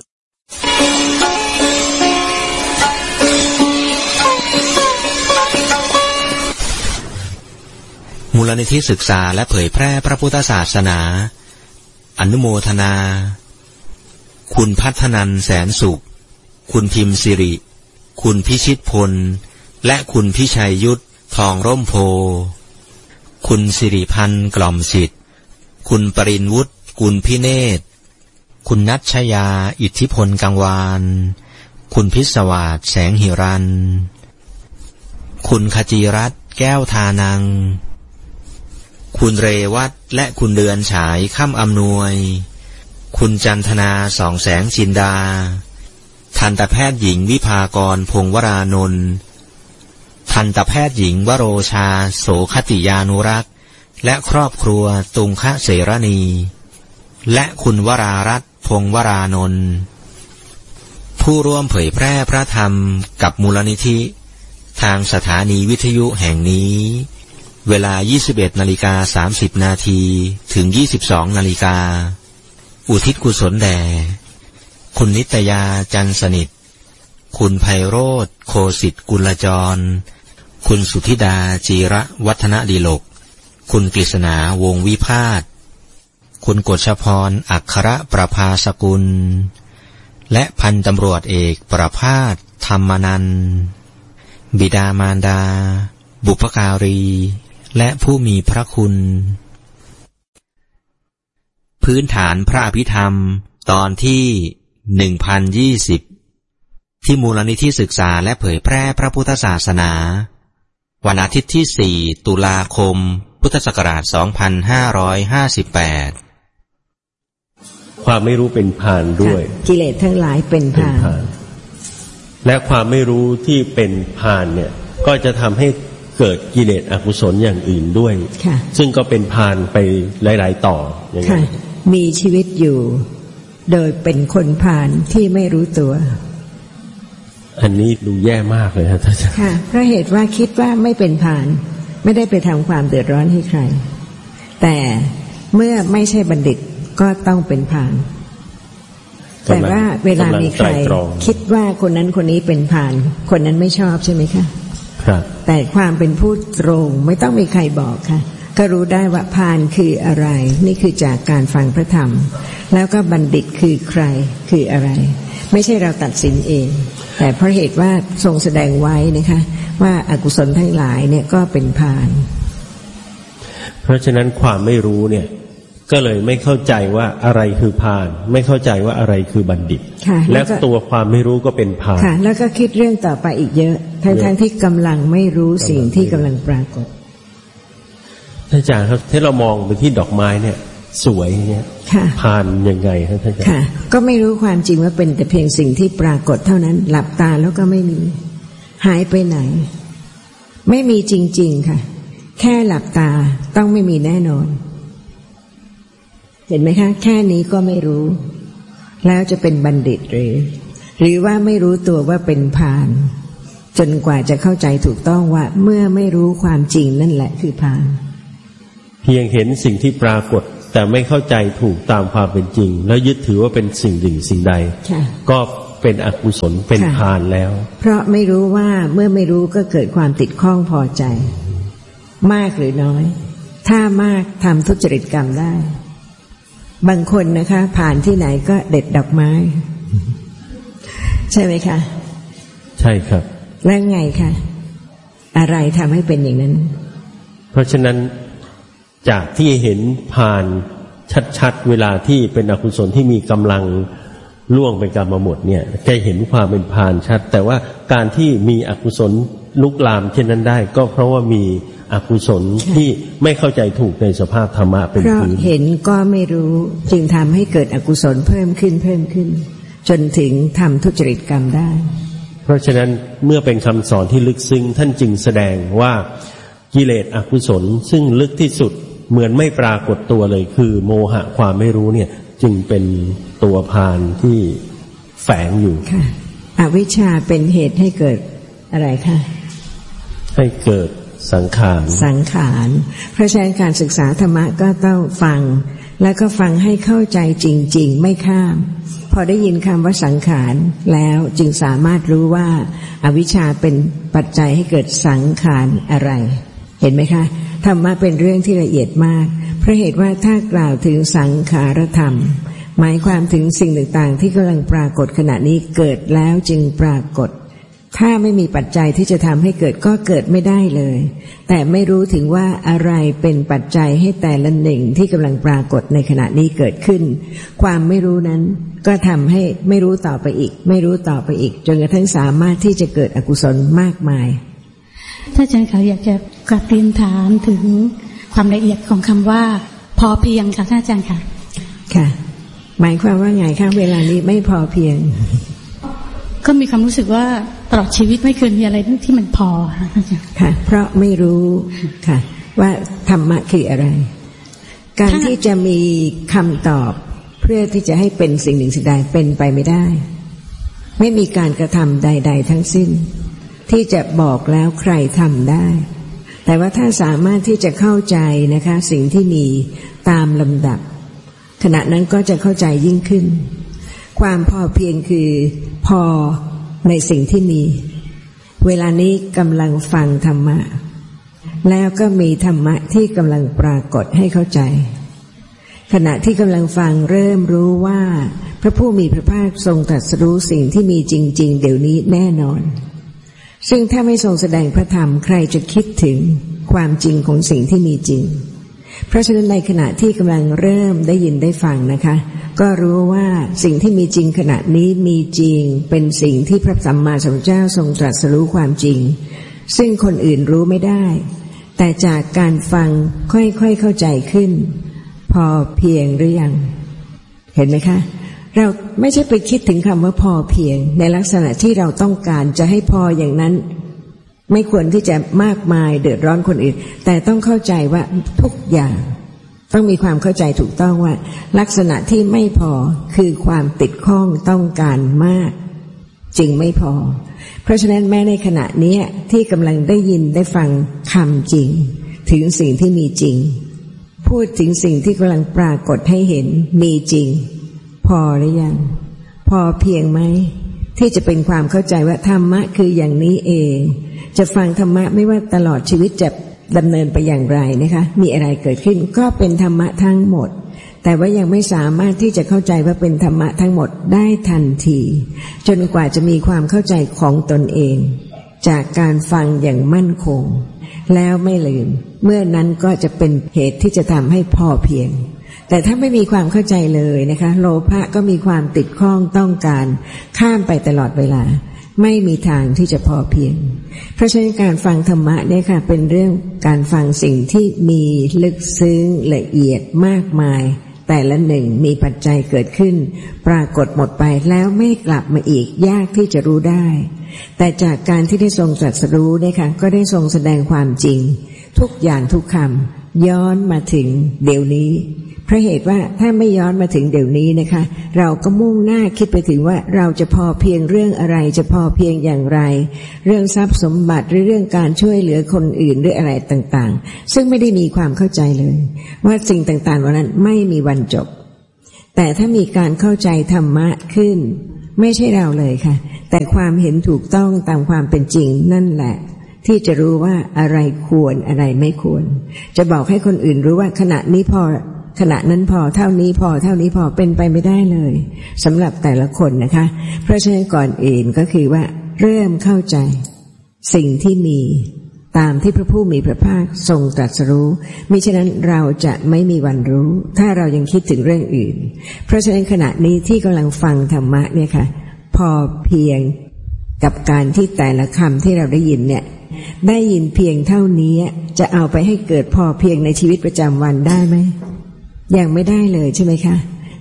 มูลนิธิศึกษาและเผยแพร่พระพุทธศาสนาอนุโมทนาคุณพัฒนันแสนสุขคุณพิมพ์สิริคุณพิชิตพลและคุณพิชัยยุทธทองร่มโพคุณสิริพันธ์กล่อมสิทธิ์คุณปรินวุฒิกุลพิเนศคุณนัชชยาอิทธิพลกังวานคุณพิศวาสแสงหิรันคุณขจีรัตน์แก้วทานังคุณเรวัตและคุณเดือนฉายค่ำอำนวยคุณจันทนาสองแสงจินดาทันตแพทย์หญิงวิภากรพงวรานนท์ทันตแพทย์หญิงวโรชาโสคติยานุรักษ์และครอบครัวตุงคะเสรณีและคุณวรารัตน์พงวรานนท์ผู้ร่วมเผยแพร่พระธรรมกับมูลนิธิทางสถานีวิทยุแห่งนี้เวลา ยี่สิบเอ็ดนาฬิกาสามสิบนาทีถึง ยี่สิบสองนาฬิกาอุทิศกุศลแด่คุณนิตยาจันสนิทคุณไพโรธโคสิทธิ์กุลจรคุณสุธิดาจีระวัฒนดิลกคุณกฤษณาวงวิพาทคุณกฤษพรอัครประภาสกุลและพันตำรวจเอกประภาสธรรมนันท์บิดามารดาบุพการีและผู้มีพระคุณพื้นฐานพระอภิธรรมตอนที่หนึ่งพันยี่สิบที่มูลนิธิศึกษาและเผยแพร่พระพุทธศาสนาวันอาทิตย์ที่สี่ตุลาคมพุทธศักราชสองพันห้าร้อยห้าสิบแปดความไม่รู้เป็นพาลด้วยกิเลสทั้งหลายเป็นพาลและความไม่รู้ที่เป็นพาลเนี่ยก็จะทำให้เกิดกิเลสอกุศลอย่างอื่นด้วยซึ่งก็เป็นพาลไปหลายๆต่ออย่างนี้มีชีวิตอยู่โดยเป็นคนพาลที่ไม่รู้ตัวอันนี้ดูแย่มากเลยครับท่านค่ะเพราะเหตุว่าคิดว่าไม่เป็นพาลไม่ได้ไปทำความเดือดร้อนให้ใครแต่เมื่อไม่ใช่บัณฑิตก็ต้องเป็นพาลแต่ว่าเวลามีใครคิดว่าคนนั้นคนนี้เป็นพาลคนนั้นไม่ชอบใช่ไหมคะครับแต่ความเป็นผู้ตรงไม่ต้องมีใครบอกค่ะก็รู้ได้ว่าพาลคืออะไรนี่คือจากการฟังพระธรรมแล้วก็บัณฑิตคือใครคืออะไรไม่ใช่เราตัดสินเองแต่เพราะเหตุว่าทรงแสดงไว้นะคะว่าอกุศลทั้งหลายเนี่ยก็เป็นพาลเพราะฉะนั้นความไม่รู้เนี่ยก็เลยไม่เข้าใจว่าอะไรคือพาลไม่เข้าใจว่าอะไรคือบัณฑิตและตัวความไม่รู้ก็เป็นพาลค่ะแล้วก็คิดเรื่องต่อไปอีกเยอะทั้งๆที่กำลังไม่รู้สิ่งที่กำลังปรากฏท่านอาจารย์ครับที่เรามองไปที่ดอกไม้เนี่ยสวยเนี่ยพาลยังไงครับท่านอาจารย์ค่ะก็ไม่รู้ความจริงว่าเป็นแต่เพียงสิ่งที่ปรากฏเท่านั้นหลับตาแล้วก็ไม่มีหายไปไหนไม่มีจริงๆค่ะแค่หลับตาต้องไม่มีแน่นอนเห็นไหมคะแค่นี้ก็ไม่รู้แล้วจะเป็นบัณฑิตหรือหรือว่าไม่รู้ตัวว่าเป็นพาลจนกว่าจะเข้าใจถูกต้องว่าเมื่อไม่รู้ความจริงนั่นแหละคือพาลเพียงเห็นสิ่งที่ปรากฏแต่ไม่เข้าใจถูกตามความเป็นจริงแล้วยึดถือว่าเป็นสิ่งหนึ่งสิ่งใดก็เป็นอกุศลเป็นพาลแล้วเพราะไม่รู้ว่าเมื่อไม่รู้ก็เกิดความติดข้องพอใจมากหรือน้อยถ้ามากทำทุจริตกรรมได้บางคนนะคะผ่านที่ไหนก็เด็ดดอกไม้ใช่ไหมคะใช่ครับแล้วไงคะอะไรทำให้เป็นอย่างนั้นเพราะฉะนั้นจากที่เห็นผ่านชัดๆเวลาที่เป็นอกุศลที่มีกำลังล่วงไปกรรมหมดเนี่ยจะเห็นความเป็นพาลชัดแต่ว่าการที่มีอกุศลลุกลามเช่นนั้นได้ก็เพราะว่ามีอกุศลที่ไม่เข้าใจถูกในสภาพธรรมะเป็นพื้นเห็นก็ไม่รู้จึงทำให้เกิดอกุศลเพิ่มขึ้นเพิ่มขึ้นจนถึงทำทุจริตกรรมได้เพราะฉะนั้นเมื่อเป็นคำสอนที่ลึกซึ้งท่านจึงแสดงว่ากิเลสอกุศลซึ่งลึกที่สุดเหมือนไม่ปรากฏตัวเลยคือโมหะความไม่รู้เนี่ยจึงเป็นตัวพาลที่แฝงอยู่ค่ะอวิชชาเป็นเหตุให้เกิดอะไรคะให้เกิดสังขารสังขารเพราะฉะนั้นการศึกษาธรรมะก็ต้องฟังแล้วก็ฟังให้เข้าใจจริงๆไม่ข้ามพอได้ยินคำว่าสังขารแล้วจึงสามารถรู้ว่าอวิชชาเป็นปัจจัยให้เกิดสังขารอะไรเห็นไหมคะธรรมะเป็นเรื่องที่ละเอียดมากเพราะเหตุว่าถ้ากล่าวถึงสังขารธรรมหมายความถึงสิ่งต่างๆที่กำลังปรากฏขณะนี้เกิดแล้วจึงปรากฏถ้าไม่มีปัจจัยที่จะทำให้เกิดก็เกิดไม่ได้เลยแต่ไม่รู้ถึงว่าอะไรเป็นปัจจัยให้แต่ละหนึ่งที่กำลังปรากฏในขณะนี้เกิดขึ้นความไม่รู้นั้นก็ทำให้ไม่รู้ต่อไปอีกไม่รู้ต่อไปอีกจนกระทั่งสามารถที่จะเกิดอกุศลมากมายท่านอาจารย์คะอยากจะกลับเรียนถามถึงความละเอียดของคำว่าพอเพียงค่ะท่านอาจารย์ค่ะค่ะหมายความว่าไงคะเวลานี้ไม่พอเพียงก็มีความรู้สึกว่าตลอดชีวิตไม่เคยมีอะไรที่มันพอค่ะเพราะไม่รู้ค่ะว่าธรรมะคืออะไรการที่จะมีคำตอบเพื่อที่จะให้เป็นสิ่งหนึ่งสิ่งใดเป็นไปไม่ได้ไม่มีการกระทำใดๆทั้งสิ้นที่จะบอกแล้วใครทำได้แต่ว่าถ้าสามารถที่จะเข้าใจนะคะสิ่งที่มีตามลำดับขณะนั้นก็จะเข้าใจยิ่งขึ้นความพอเพียงคือพอในสิ่งที่มีเวลานี้กำลังฟังธรรมะแล้วก็มีธรรมะที่กำลังปรากฏให้เข้าใจขณะที่กำลังฟังเริ่มรู้ว่าพระผู้มีพระภาคทรงตรัสรู้สิ่งที่มีจริงๆเดี๋ยวนี้แน่นอนซึ่งถ้าไม่ทรงแสดงพระธรรมใครจะคิดถึงความจริงของสิ่งที่มีจริงเพราะฉะนั้นในขณะที่กำลังเริ่มได้ยินได้ฟังนะคะก็รู้ว่าสิ่งที่มีจริงขณะนี้มีจริงเป็นสิ่งที่พระสัมมาสัมพุทธเจ้าทรงตรัสรู้ความจริงซึ่งคนอื่นรู้ไม่ได้แต่จากการฟังค่อยๆเข้าใจขึ้นพอเพียงหรือยังเห็นไหมคะเราไม่ใช่ไปคิดถึงคำว่าพอเพียงในลักษณะที่เราต้องการจะให้พออย่างนั้นไม่ควรที่จะมากมายเดือดร้อนคนอื่นแต่ต้องเข้าใจว่าทุกอย่างต้องมีความเข้าใจถูกต้องว่าลักษณะที่ไม่พอคือความติดข้องต้องการมากจึงไม่พอเพราะฉะนั้นแม้ในขณะนี้ที่กำลังได้ยินได้ฟังคำจริงถึงสิ่งที่มีจริงพูดถึงสิ่งที่กำลังปรากฏให้เห็นมีจริงพอหรือยังพอเพียงไหมที่จะเป็นความเข้าใจว่าธรรมะคืออย่างนี้เองจะฟังธรรมะไม่ว่าตลอดชีวิตจะดำเนินไปอย่างไรนะคะมีอะไรเกิดขึ้นก็เป็นธรรมะทั้งหมดแต่ว่ายังไม่สามารถที่จะเข้าใจว่าเป็นธรรมะทั้งหมดได้ทันทีจนกว่าจะมีความเข้าใจของตนเองจากการฟังอย่างมั่นคงแล้วไม่ลืมเมื่อนั้นก็จะเป็นเหตุที่จะทำให้พอเพียงแต่ถ้าไม่มีความเข้าใจเลยนะคะโลภะก็มีความติดข้องต้องการข้ามไปตลอดเวลาไม่มีทางที่จะพอเพียงเพราะฉะนั้นการฟังธรรมะเนี่ยค่ะเป็นเรื่องการฟังสิ่งที่มีลึกซึ้งละเอียดมากมายแต่ละหนึ่งมีปัจจัยเกิดขึ้นปรากฏหมดไปแล้วไม่กลับมาอีกยากที่จะรู้ได้แต่จากการที่ได้ทรงตรัสรู้เนี่ยค่ะก็ได้ทรงแสดงความจริงทุกอย่างทุกคำย้อนมาถึงเดี๋ยวนี้เพราะเหตุว่าถ้าไม่ย้อนมาถึงเดี๋ยวนี้นะคะเราก็มุ่งหน้าคิดไปถึงว่าเราจะพอเพียงเรื่องอะไรจะพอเพียงอย่างไรเรื่องทรัพย์สมบัติหรือเรื่องการช่วยเหลือคนอื่นหรืออะไรต่างๆซึ่งไม่ได้มีความเข้าใจเลยว่าสิ่งต่างๆวันนั้นไม่มีวันจบแต่ถ้ามีการเข้าใจธรรมะขึ้นไม่ใช่เราเลยค่ะแต่ความเห็นถูกต้องตามความเป็นจริงนั่นแหละที่จะรู้ว่าอะไรควรอะไรไม่ควรจะบอกให้คนอื่นรู้ว่าขณะนี้พอขณะนั้นพอเท่านี้พอเท่านี้พอเป็นไปไม่ได้เลยสำหรับแต่ละคนนะคะเพราะฉะนั้นก่อนอื่นก็คือว่าเริ่มเข้าใจสิ่งที่มีตามที่พระผู้มีพระภาคทรงตรัสรู้มิฉะนั้นเราจะไม่มีวันรู้ถ้าเรายังคิดถึงเรื่องอื่นเพราะฉะนั้นขณะนี้ที่กำลังฟังธรรมะเนี่ยค่ะพอเพียงกับการที่แต่ละคำที่เราได้ยินเนี่ยได้ยินเพียงเท่านี้จะเอาไปให้เกิดพอเพียงในชีวิตประจำวันได้ไหมยังไม่ได้เลยใช่ไหมคะ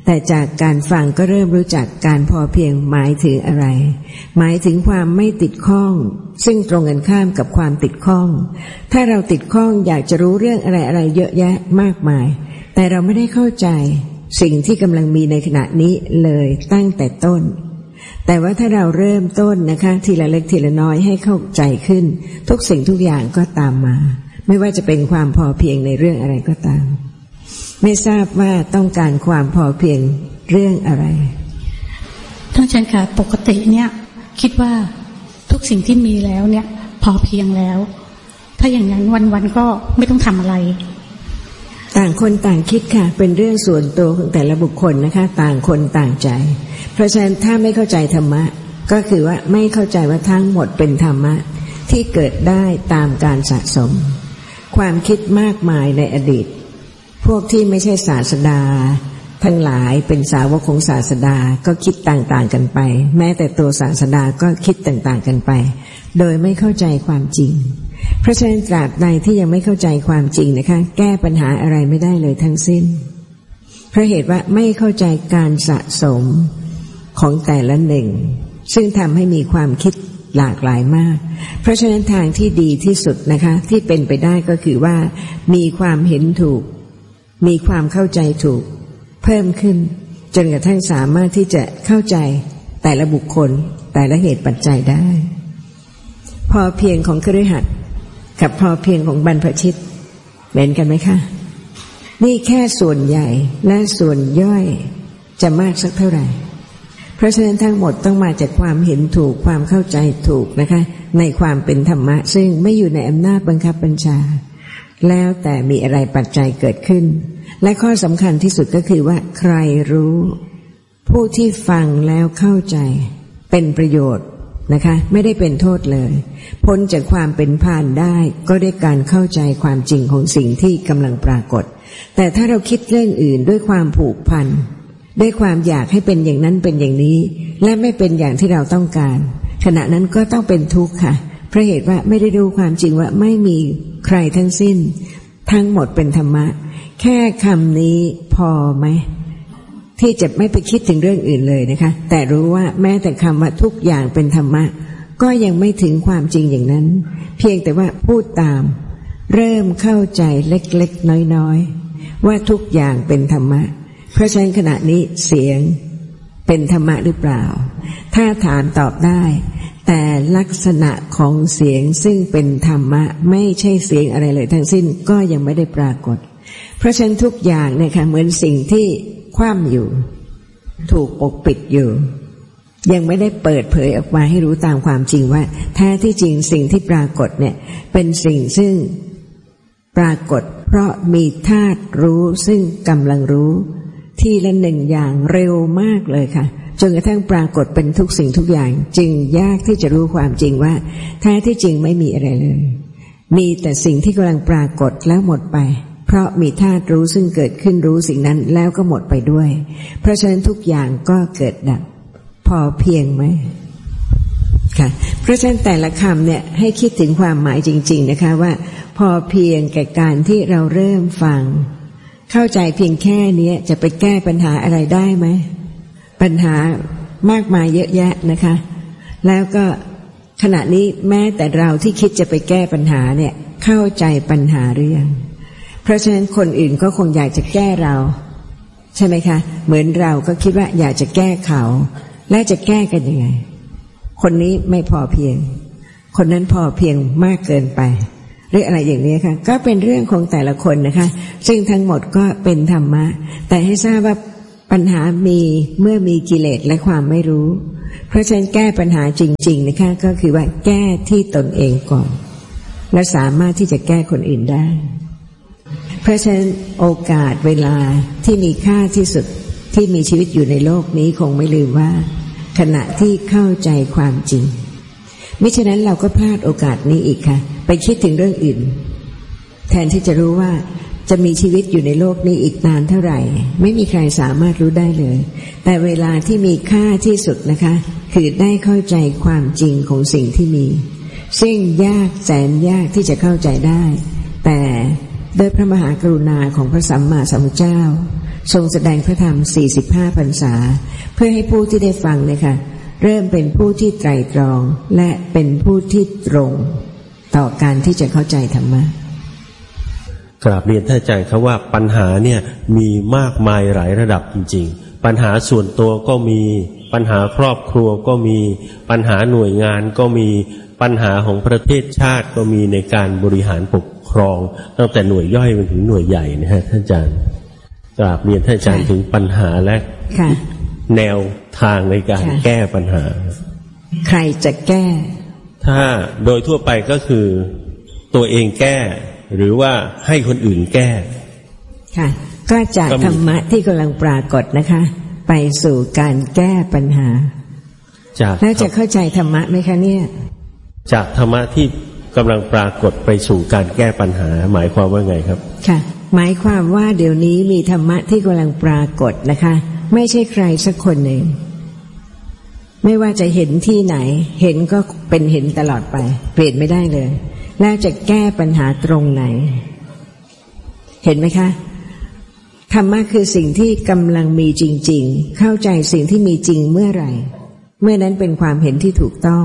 แต่จากการฟังก็เริ่มรู้จักการพอเพียงหมายถึงอะไรหมายถึงความไม่ติดข้องซึ่งตรงกันข้ามกับความติดข้องถ้าเราติดข้องอยากจะรู้เรื่องอะไรๆเยอะแยะมากมายแต่เราไม่ได้เข้าใจสิ่งที่กำลังมีในขณะนี้เลยตั้งแต่ต้นแต่ว่าถ้าเราเริ่มต้นนะคะทีละเล็กทีละน้อยให้เข้าใจขึ้นทุกสิ่งทุกอย่างก็ตามมาไม่ว่าจะเป็นความพอเพียงในเรื่องอะไรก็ตามไม่ทราบว่าต้องการความพอเพียงเรื่องอะไรท่านอาจารย์ค่ะปกติเนี่ยคิดว่าทุกสิ่งที่มีแล้วเนี่ยพอเพียงแล้วถ้าอย่างนั้นวันๆก็ไม่ต้องทำอะไรต่างคนต่างคิดค่ะเป็นเรื่องส่วนตัวของแต่ละบุคคลนะคะต่างคนต่างใจเพราะฉะนั้นถ้าไม่เข้าใจธรรมะก็คือว่าไม่เข้าใจว่าทั้งหมดเป็นธรรมะที่เกิดได้ตามการสะสมความคิดมากมายในอดีตพวกที่ไม่ใช่ศาสดาทั้งหลายเป็นสาวกของศาสดาก็คิดต่างๆกันไปแม้แต่ตัวศาสดาก็คิดต่างๆกันไปโดยไม่เข้าใจความจริงเพราะฉะนั้นตราบใดที่ยังไม่เข้าใจความจริงนะคะแก้ปัญหาอะไรไม่ได้เลยทั้งสิ้นเพราะเหตุว่าไม่เข้าใจการสะสมของแต่ละหนึ่งซึ่งทำให้มีความคิดหลากหลายมากเพราะฉะนั้นทางที่ดีที่สุดนะคะที่เป็นไปได้ก็คือว่ามีความเห็นถูกมีความเข้าใจถูกเพิ่มขึ้นจนกระทั่งสามารถที่จะเข้าใจแต่ละบุคคลแต่ละเหตุปัจจัยได้พอเพียงของคฤหัสถ์กับพอเพียงของบรรพชิตเหมือนกันไหมคะนี่แค่ส่วนใหญ่และส่วนย่อยจะมากสักเท่าไหร่เพราะฉะนั้นทั้งหมดต้องมาจากความเห็นถูกความเข้าใจถูกนะคะในความเป็นธรรมะซึ่งไม่อยู่ในอำนาจบังคับบัญชาแล้วแต่มีอะไรปัจจัยเกิดขึ้นและข้อสำคัญที่สุดก็คือว่าใครรู้ผู้ที่ฟังแล้วเข้าใจเป็นประโยชน์นะคะไม่ได้เป็นโทษเลยพ้นจากความเป็นพาลได้ก็ด้วยการเข้าใจความจริงของสิ่งที่กำลังปรากฏแต่ถ้าเราคิดเรื่องอื่นด้วยความผูกพันด้วยความอยากให้เป็นอย่างนั้นเป็นอย่างนี้และไม่เป็นอย่างที่เราต้องการขณะนั้นก็ต้องเป็นทุกข์ค่ะเพราะเหตุว่าไม่ได้รู้ความจริงว่าไม่มีใครทั้งสิ้นทั้งหมดเป็นธรรมะแค่คำนี้พอไหมที่จะไม่ไปคิดถึงเรื่องอื่นเลยนะคะแต่รู้ว่าแม้แต่คำว่าทุกอย่างเป็นธรรมะก็ยังไม่ถึงความจริงอย่างนั้นเพียงแต่ว่าพูดตามเริ่มเข้าใจเล็กๆน้อยๆว่าทุกอย่างเป็นธรรมะเพราะฉะนั้นขณะนี้เสียงเป็นธรรมะหรือเปล่าถ้าถามตอบได้แต่ลักษณะของเสียงซึ่งเป็นธรรมะไม่ใช่เสียงอะไรเลยทั้งสิ้นก็ยังไม่ได้ปรากฏเพราะฉะนั้นทุกอย่างเนี่ยค่ะเหมือนสิ่งที่คว่ำอยู่ถูกปกปิดอยู่ยังไม่ได้เปิดเผยออกมาให้รู้ตามความจริงว่าแท้ที่จริงสิ่งที่ปรากฏเนี่ยเป็นสิ่งซึ่งปรากฏเพราะมีธาตุรู้ซึ่งกำลังรู้ทีละหนึ่งอย่างเร็วมากเลยค่ะจนกระทั่งปรากฏเป็นทุกสิ่งทุกอย่างจึงยากที่จะรู้ความจริงว่าแท้ที่จริงไม่มีอะไรเลยมีแต่สิ่งที่กำลังปรากฏแล้วหมดไปเพราะมีธาตุรู้ซึ่งเกิดขึ้นรู้สิ่งนั้นแล้วก็หมดไปด้วยเพราะฉะนั้นทุกอย่างก็เกิดดับพอเพียงไหมค่ะเพราะฉะนั้นแต่ละคำเนี่ยให้คิดถึงความหมายจริงๆนะคะว่าพอเพียงแก่การที่เราเริ่มฟังเข้าใจเพียงแค่นี้จะไปแก้ปัญหาอะไรได้ไหมปัญหามากมายเยอะแยะนะคะแล้วก็ขณะนี้แม้แต่เราที่คิดจะไปแก้ปัญหาเนี่ยเข้าใจปัญหาหรือยังเพราะฉะนั้นคนอื่นก็คงอยากจะแก้เราใช่ไหมคะเหมือนเราก็คิดว่าอยากจะแก้เขาและจะแก้กันยังไงคนนี้ไม่พอเพียงคนนั้นพอเพียงมากเกินไปหรืออะไรอย่างนี้ค่ะก็เป็นเรื่องของแต่ละคนนะคะซึ่งทั้งหมดก็เป็นธรรมะแต่ให้ทราบว่าปัญหามีเมื่อมีกิเลสและความไม่รู้เพราะฉะนั้นแก้ปัญหาจริงๆนะคะก็คือว่าแก้ที่ตนเองก่อนและสามารถที่จะแก้คนอื่นได้เพราะฉะนั้นโอกาสเวลาที่มีค่าที่สุดที่มีชีวิตอยู่ในโลกนี้คงไม่ลืมว่าขณะที่เข้าใจความจริงมิฉะนั้นเราก็พลาดโอกาสนี้อีกค่ะไปคิดถึงเรื่องอื่นแทนที่จะรู้ว่าจะมีชีวิตอยู่ในโลกนี้อีกนานเท่าไหร่ไม่มีใครสามารถรู้ได้เลยแต่เวลาที่มีค่าที่สุดนะคะคือได้เข้าใจความจริงของสิ่งที่มีซึ่งยากแสนยากที่จะเข้าใจได้แต่โดยพระมหากรุณาของพระสัมมาสัมพุทธเจ้าทรงแสดงพระธรรมสี่สิบห้าพรรษาเพื่อให้ผู้ที่ได้ฟังเนี่ยค่ะเริ่มเป็นผู้ที่ไตร่ตรองและเป็นผู้ที่ตรงต่อการที่จะเข้าใจธรรมะกราบเรียนท่านอาจารย์ครับว่าปัญหาเนี่ยมีมากมายหลายระดับจริงๆปัญหาส่วนตัวก็มีปัญหาครอบครัวก็มีปัญหาหน่วยงานก็มีปัญหาของประเทศชาติก็มีในการบริหารปกครองตั้งแต่หน่วยย่อยไปถึงหน่วยใหญ่นะฮะท่านอาจารย์กราบเรียนท่านอาจารย์ถึงปัญหาและแนวทางในการแก้ปัญหาใครจะแก้ถ้าโดยทั่วไปก็คือตัวเองแก้หรือว่าให้คนอื่นแก้ค่ะก็จากธรรมะที่กำลังปรากฏนะคะไปสู่การแก้ปัญหาแล้วจะเข้าใจธรรมะไหมคะเนี่ยจากธรรมะที่กำลังปรากฏไปสู่การแก้ปัญหาหมายความว่าไงครับค่ะหมายความว่าเดี๋ยวนี้มีธรรมะที่กำลังปรากฏนะคะไม่ใช่ใครสักคนหนึ่งไม่ว่าจะเห็นที่ไหนเห็นก็เป็นเห็นตลอดไปเปลี่ยนไม่ได้เลยแล้วจะแก้ปัญหาตรงไหนเห็นไหมคะธรรมะคือสิ่งที่กำลังมีจริงๆเข้าใจสิ่งที่มีจริงเมื่อไหร่เมื่อนั้นเป็นความเห็นที่ถูกต้อง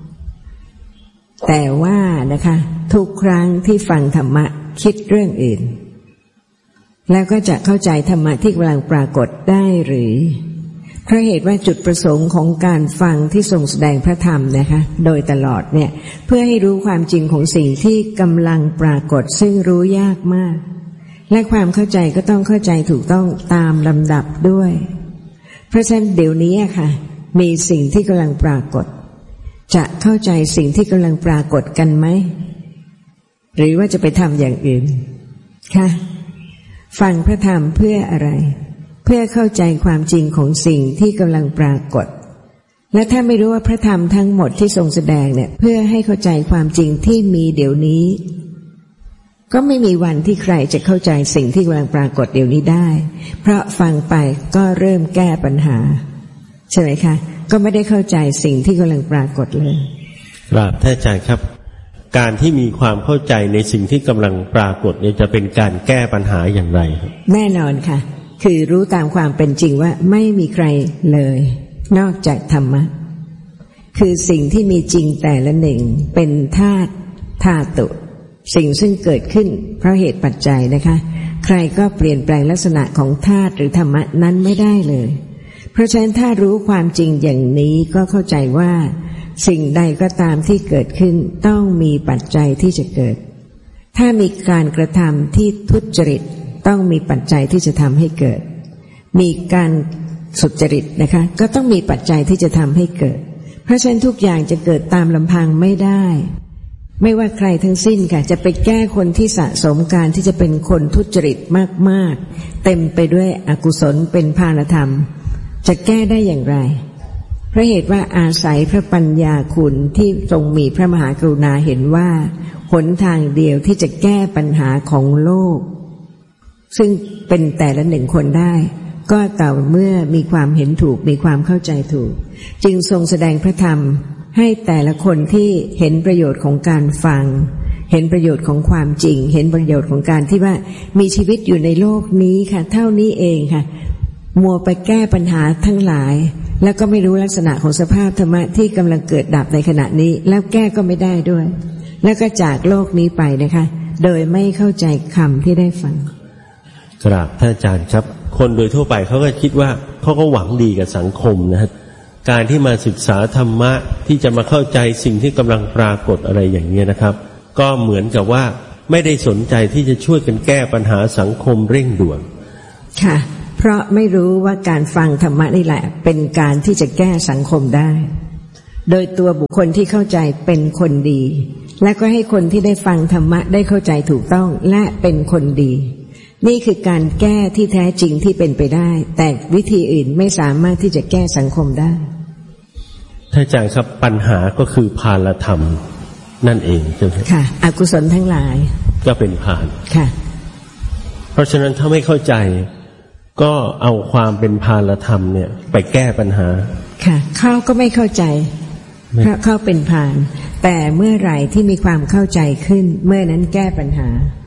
แต่ว่านะคะทุกครั้งที่ฟังธรรมะคิดเรื่องอื่นแล้วก็จะเข้าใจธรรมะที่กำลังปรากฏได้หรือเพราะเหตุว่าจุดประสงค์ของการฟังที่ทรงแสดงพระธรรมนะคะโดยตลอดเนี่ยเพื่อให้รู้ความจริงของสิ่งที่กำลังปรากฏซึ่งรู้ยากมากและความเข้าใจก็ต้องเข้าใจถูกต้องตามลำดับด้วยเพราะฉะนั้นเดี๋ยวนี้ค่ะมีสิ่งที่กำลังปรากฏจะเข้าใจสิ่งที่กำลังปรากฏกันไหมหรือว่าจะไปทำอย่างอื่นค่ะฟังพระธรรมเพื่ออะไรเพื่อเข้าใจความจริงของสิ่งที่กำลังปรากฏและถ้าไม่รู้ว่าพระธรรมทั้งหมดที่ทรงแสดงเนี่ยเพื่อให้เข้าใจความจริงที่มีเดี๋ยวนี้ก็ไม่มีวันที่ใครจะเข้าใจสิ่งที่กำลังปรากฏเดี๋ยวนี้ได้เพราะฟังไปก็เริ่มแก้ปัญหาใช่ไหมคะก็ไม่ได้เข้าใจสิ่งที่กำลังปรากฏเลยครับท่านอาจารย์ครับการที่มีความเข้าใจในสิ่งที่กำลังปรากฏเนี่ยจะเป็นการแก้ปัญหาอย่างไรครับแน่นอนค่ะคือรู้ตามความเป็นจริงว่าไม่มีใครเลยนอกจากธรรมะคือสิ่งที่มีจริงแต่ละหนึ่งเป็นธาตุธาตุสิ่งซึ่งเกิดขึ้นเพราะเหตุปัจจัยนะคะใครก็เปลี่ยนแปลงลักษณะของธาตุหรือธรรมะนั้นไม่ได้เลยเพราะฉะนั้นถ้ารู้ความจริงอย่างนี้ก็เข้าใจว่าสิ่งใดก็ตามที่เกิดขึ้นต้องมีปัจจัยที่จะเกิดถ้ามีการกระทำที่ทุจริตต้องมีปัจจัยที่จะทำให้เกิดมีการสุจริตนะคะก็ต้องมีปัจจัยที่จะทำให้เกิดเพราะฉะนั้นทุกอย่างจะเกิดตามลำพังไม่ได้ไม่ว่าใครทั้งสิ้นค่ะจะไปแก้คนที่สะสมการที่จะเป็นคนทุจริตมากๆเต็มไปด้วยอกุศลเป็นภารธรรมจะแก้ได้อย่างไรเพราะเหตุว่าอาศัยพระปัญญาคุณที่ทรงมีพระมหากรุณาเห็นว่าหนทางเดียวที่จะแก้ปัญหาของโลกซึ่งเป็นแต่ละหนึ่งคนได้ก็ต่อเมื่อมีความเห็นถูกมีความเข้าใจถูกจึงทรงแสดงพระธรรมให้แต่ละคนที่เห็นประโยชน์ของการฟังเห็นประโยชน์ของความจริงเห็นประโยชน์ของการที่ว่ามีชีวิตอยู่ในโลกนี้ค่ะเท่านี้เองค่ะมัวไปแก้ปัญหาทั้งหลายแล้วก็ไม่รู้ลักษณะของสภาพธรรมะที่กำลังเกิดดับในขณะนี้แล้วแก้ก็ไม่ได้ด้วยแล้วก็จากโลกนี้ไปนะคะโดยไม่เข้าใจคำที่ได้ฟังกราบท่านอาจารย์ครับคนโดยทั่วไปเขาก็คิดว่าเขาก็หวังดีกับสังคมนะการที่มาศึกษาธรรมะที่จะมาเข้าใจสิ่งที่กำลังปรากฏอะไรอย่างนี้นะครับก็เหมือนกับว่าไม่ได้สนใจที่จะช่วยกันแก้ปัญหาสังคมเร่งด่วนค่ะเพราะไม่รู้ว่าการฟังธรรมะนี่แหละเป็นการที่จะแก้สังคมได้โดยตัวบุคคลที่เข้าใจเป็นคนดีและก็ให้คนที่ได้ฟังธรรมะได้เข้าใจถูกต้องและเป็นคนดีนี่คือการแก้ที่แท้จริงที่เป็นไปได้แต่วิธีอื่นไม่สามารถที่จะแก้สังคมได้ท่านอาจารย์ครับปัญหาก็คือภาลธรรมนั่นเองใช่ไหมค่ะอกุศลทั้งหลายก็เป็นภาลค่ะเพราะฉะนั้นถ้าไม่เข้าใจก็เอาความเป็นภาลธรรมเนี่ยไปแก้ปัญหาค่ะเขาก็ไม่เข้าใจเพราะเขาเป็นภาลแต่เมื่อไหร่ที่มีความเข้าใจขึ้นเมื่อนั้นแก้ปัญหา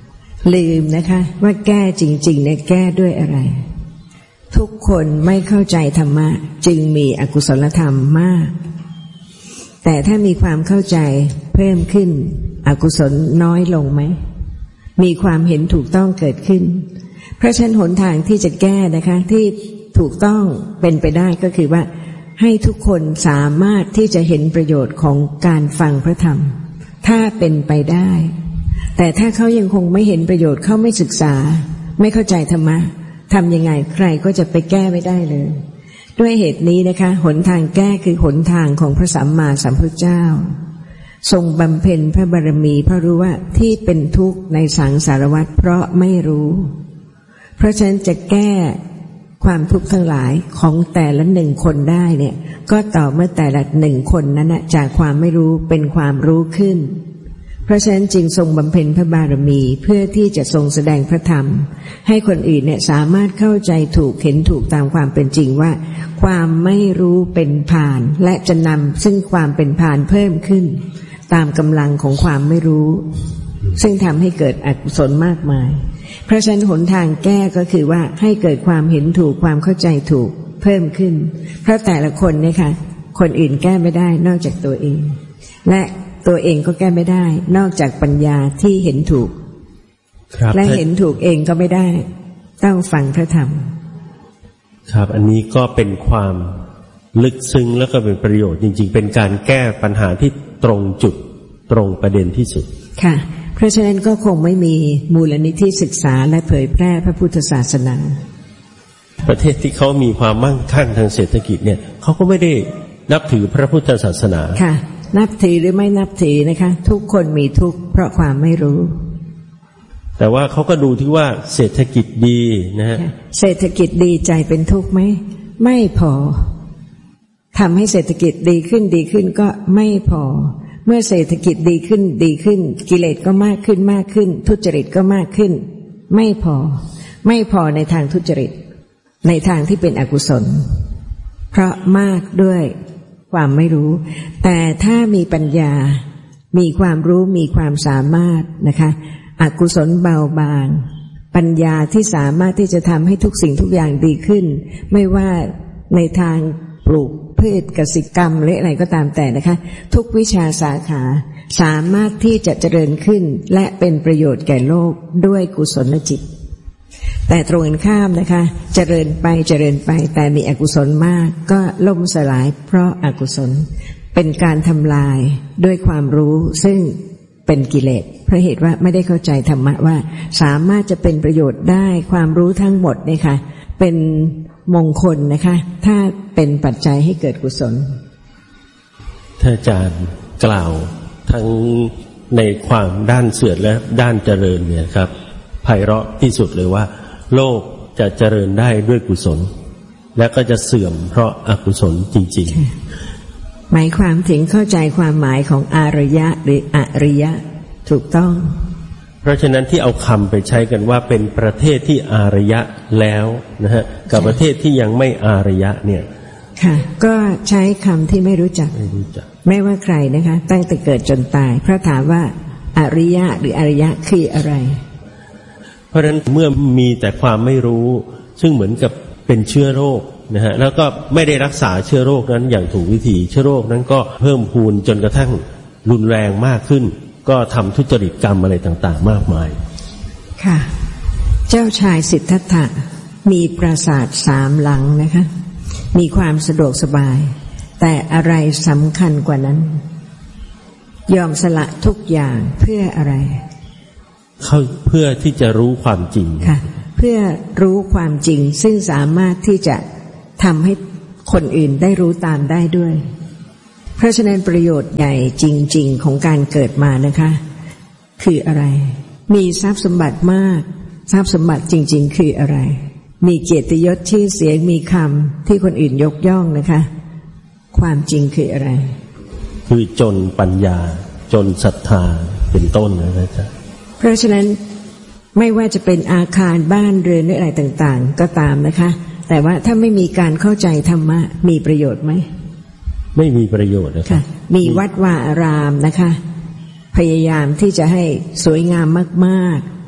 ลืมนะคะว่าแก้จริงๆเนี่ยแก้ด้วยอะไรทุกคนไม่เข้าใจธรรมะจึงมีอกุศลธรรมมากแต่ถ้ามีความเข้าใจเพิ่มขึ้นอกุศลน้อยลงไหมมีความเห็นถูกต้องเกิดขึ้นเพราะฉะนั้นหนทางที่จะแก้นะคะที่ถูกต้องเป็นไปได้ก็คือว่าให้ทุกคนสามารถที่จะเห็นประโยชน์ของการฟังพระธรรมถ้าเป็นไปได้แต่ถ้าเขายังคงไม่เห็นประโยชน์เขาไม่ศึกษาไม่เข้าใจธรรมะทำยังไงใครก็จะไปแก้ไม่ได้เลยด้วยเหตุนี้นะคะหนทางแก้คือหนทางของพระสัมมาสัมพุทธเจ้าทรงบำเพ็ญพระบารมีเพราะรู้ว่าที่เป็นทุกข์ในสังสารวัฏเพราะไม่รู้เพราะฉะนั้นจะแก้ความทุกข์ทั้งหลายของแต่ละหนึ่งคนได้เนี่ยก็ต่อเมื่อแต่ละหนึ่งคนนั้นนะจากความไม่รู้เป็นความรู้ขึ้นเพราะฉะนั้นจึงทรงบำเพ็ญพระบารมีเพื่อที่จะทรงแสดงพระธรรมให้คนอื่นเนี่ยสามารถเข้าใจถูกเห็นถูกตามความเป็นจริงว่าความไม่รู้เป็นพาลและจะนำซึ่งความเป็นพาลเพิ่มขึ้นตามกำลังของความไม่รู้ซึ่งทำให้เกิดอกุศลมากมายเพราะฉะนั้นหนทางแก้ก็คือว่าให้เกิดความเห็นถูกความเข้าใจถูกเพิ่มขึ้นเพราะแต่ละคนเนี่ยค่ะคนอื่นแก้ไม่ได้นอกจากตัวเองและตัวเองก็แก้ไม่ได้นอกจากปัญญาที่เห็นถูกและเห็นถูกเองก็ไม่ได้ต้องฟังพระธรรมครับอันนี้ก็เป็นความลึกซึ้งแล้วก็เป็นประโยชน์จริงๆเป็นการแก้ปัญหาที่ตรงจุดตรงประเด็นที่สุดค่ะเพราะฉะนั้นก็คงไม่มีมูลนิธิศึกษาและเผยแพร่พระพุทธศาสนาประเทศที่เขามีความมั่งคั่งทางเศรษฐกิจเนี่ยเขาก็ไม่ได้นับถือพระพุทธศาสนาค่ะนับถือหรือไม่นับถือนะคะทุกคนมีทุกข์เพราะความไม่รู้แต่ว่าเขาก็ดูที่ว่าเศรษฐกิจดีนะฮะเศรษฐกิจดีใจเป็นทุกข์ไหมไม่พอทำให้เศรษฐกิจดีขึ้นดีขึ้นก็ไม่พอเมื่อเศรษฐกิจดีขึ้นดีขึ้นกิเลสก็มากขึ้นมากขึ้นทุจริตก็มากขึ้นไม่พอไม่พอในทางทุจริตในทางที่เป็นอกุศลเพราะมากด้วยความไม่รู้แต่ถ้ามีปัญญามีความรู้มีความสามารถนะคะอกุศลเบาบางปัญญาที่สามารถที่จะทำให้ทุกสิ่งทุกอย่างดีขึ้นไม่ว่าในทางปลูกพืชกสิกรรมหรืออะไรก็ตามแต่นะคะทุกวิชาสาขาสามารถที่จะเจริญขึ้นและเป็นประโยชน์แก่โลกด้วยกุศลจิตแต่ตรงกันข้ามนะคะเจริญไปเจริญไปแต่มีอกุศลมากก็ล่มสลายเพราะอกุศลเป็นการทำลายด้วยความรู้ซึ่งเป็นกิเลสเพราะเหตุว่าไม่ได้เข้าใจธรรมะว่าสามารถจะเป็นประโยชน์ได้ความรู้ทั้งหมดเนี่ยค่ะเป็นมงคลนะคะถ้าเป็นปัจจัยให้เกิดกุศลท่านอาจารย์กล่าวทั้งในความด้านเสื่อมและด้านเจริญเนี่ยครับไพเราะที่สุดเลยว่าโลกจะเจริญได้ด้วยกุศลและก็จะเสื่อมเพราะอกุศลจริงๆหมายความถึงเข้าใจความหมายของอารยะหรืออริยะถูกต้องเพราะฉะนั้นที่เอาคำไปใช้กันว่าเป็นประเทศที่อารยะแล้วนะฮะกับประเทศที่ยังไม่อารยะเนี่ยค่ะก็ใช้คำที่ไม่รู้จักไม่รู้จักไม่ว่าใครนะคะตั้งแต่เกิดจนตายเพราะถามว่าอริยะหรืออริยะคืออะไรเพราะฉะนั้นเมื่อมีแต่ความไม่รู้ซึ่งเหมือนกับเป็นเชื้อโรคนะฮะแล้วก็ไม่ได้รักษาเชื้อโรคนั้นอย่างถูกวิธีเชื้อโรคนั้นก็เพิ่มพูนจนกระทั่งรุนแรงมากขึ้นก็ทำทุจริตกรรมอะไรต่างๆมากมายค่ะเจ้าชายสิทธัตถะมีปราสาทสามหลังนะคะมีความสะดวกสบายแต่อะไรสำคัญกว่านั้นยอมสละทุกอย่างเพื่ออะไรเขาเพื่อที่จะรู้ความจริงค่ะเพื่อรู้ความจริงซึ่งสามารถที่จะทำให้คนอื่นได้รู้ตามได้ด้วยเพราะฉะนั้นประโยชน์ใหญ่จริงๆของการเกิดมานะคะคืออะไรมีทรัพย์สมบัติมากทรัพย์สมบัติจริงๆคืออะไรมีเกียรติยศชื่อเสียงมีคำที่คนอื่นยกย่องนะคะความจริงคืออะไรคือจนปัญญาจนศรัทธาเป็นต้นนะจ๊ะเพราะฉะนั้นไม่ว่าจะเป็นอาคารบ้านเรือนหรืออะไรต่างๆก็ตามนะคะแต่ว่าถ้าไม่มีการเข้าใจธรรมะมีประโยชน์ไหมไม่มีประโยชน์นะคะมีวัดวาอารามนะคะพยายามที่จะให้สวยงามมากๆ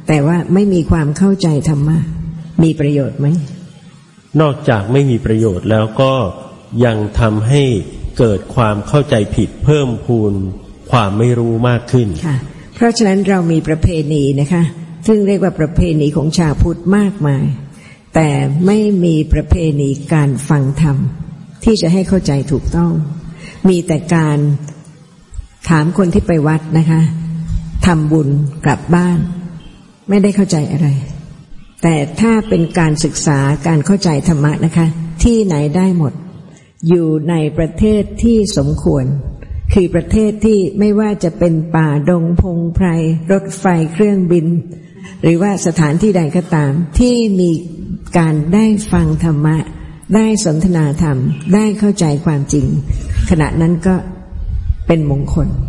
แต่ว่าไม่มีความเข้าใจธรรมะมีประโยชน์ไหมนอกจากไม่มีประโยชน์แล้วก็ยังทำให้เกิดความเข้าใจผิดเพิ่มพูนความไม่รู้มากขึ้นค่ะเพราะฉะนั้นเรามีประเพณีนะคะซึ่งเรียกว่าประเพณีของชาวพุทธมากมายแต่ไม่มีประเพณีการฟังธรรมที่จะให้เข้าใจถูกต้องมีแต่การถามคนที่ไปวัดนะคะทำบุญกลับบ้านไม่ได้เข้าใจอะไรแต่ถ้าเป็นการศึกษาการเข้าใจธรรมะนะคะที่ไหนได้หมดอยู่ในประเทศที่สมควรคือประเทศที่ไม่ว่าจะเป็นป่าดงพงไพรรถไฟเครื่องบินหรือว่าสถานที่ใดก็ตามที่มีการได้ฟังธรรมะได้สนทนาธรรมได้เข้าใจความจริงขณะนั้นก็เป็นมงคล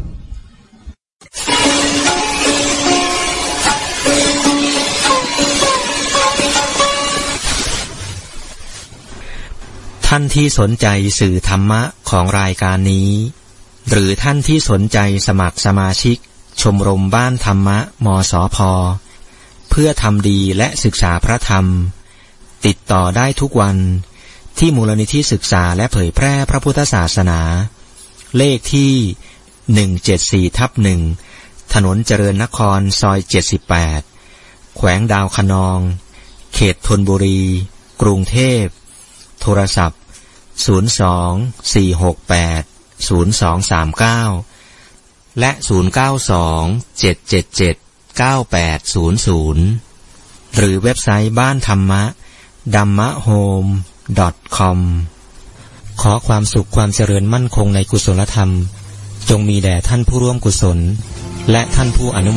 ท่านที่สนใจสื่อธรรมะของรายการนี้หรือท่านที่สนใจสมัครสมาชิกชมรมบ้านธรรมะมสพ.เพื่อทำดีและศึกษาพระธรรมติดต่อได้ทุกวันที่มูลนิธิศึกษาและเผยแพร่พระพุทธศาสนาเลขที่หนึ่งเจ็ดสี่ทับหนึ่งถนนเจริญนครซอยเจ็ดสิบแปดแขวงดาวคะนองเขตธนบุรีกรุงเทพโทรศัพท์ศูนย์ สอง สี่ หก แปด ศูนย์ สอง สาม เก้าและศูนย์ เก้า สอง เจ็ด เจ็ด เจ็ด เก้า แปด ศูนย์ ศูนย์หรือเว็บไซต์บ้านธรรมะ ดัมมะโฮม ดอท คอม ขอความสุขความเจริญมั่นคงในกุศลธรรมจงมีแด่ท่านผู้ร่วมกุศลและท่านผู้อนุโม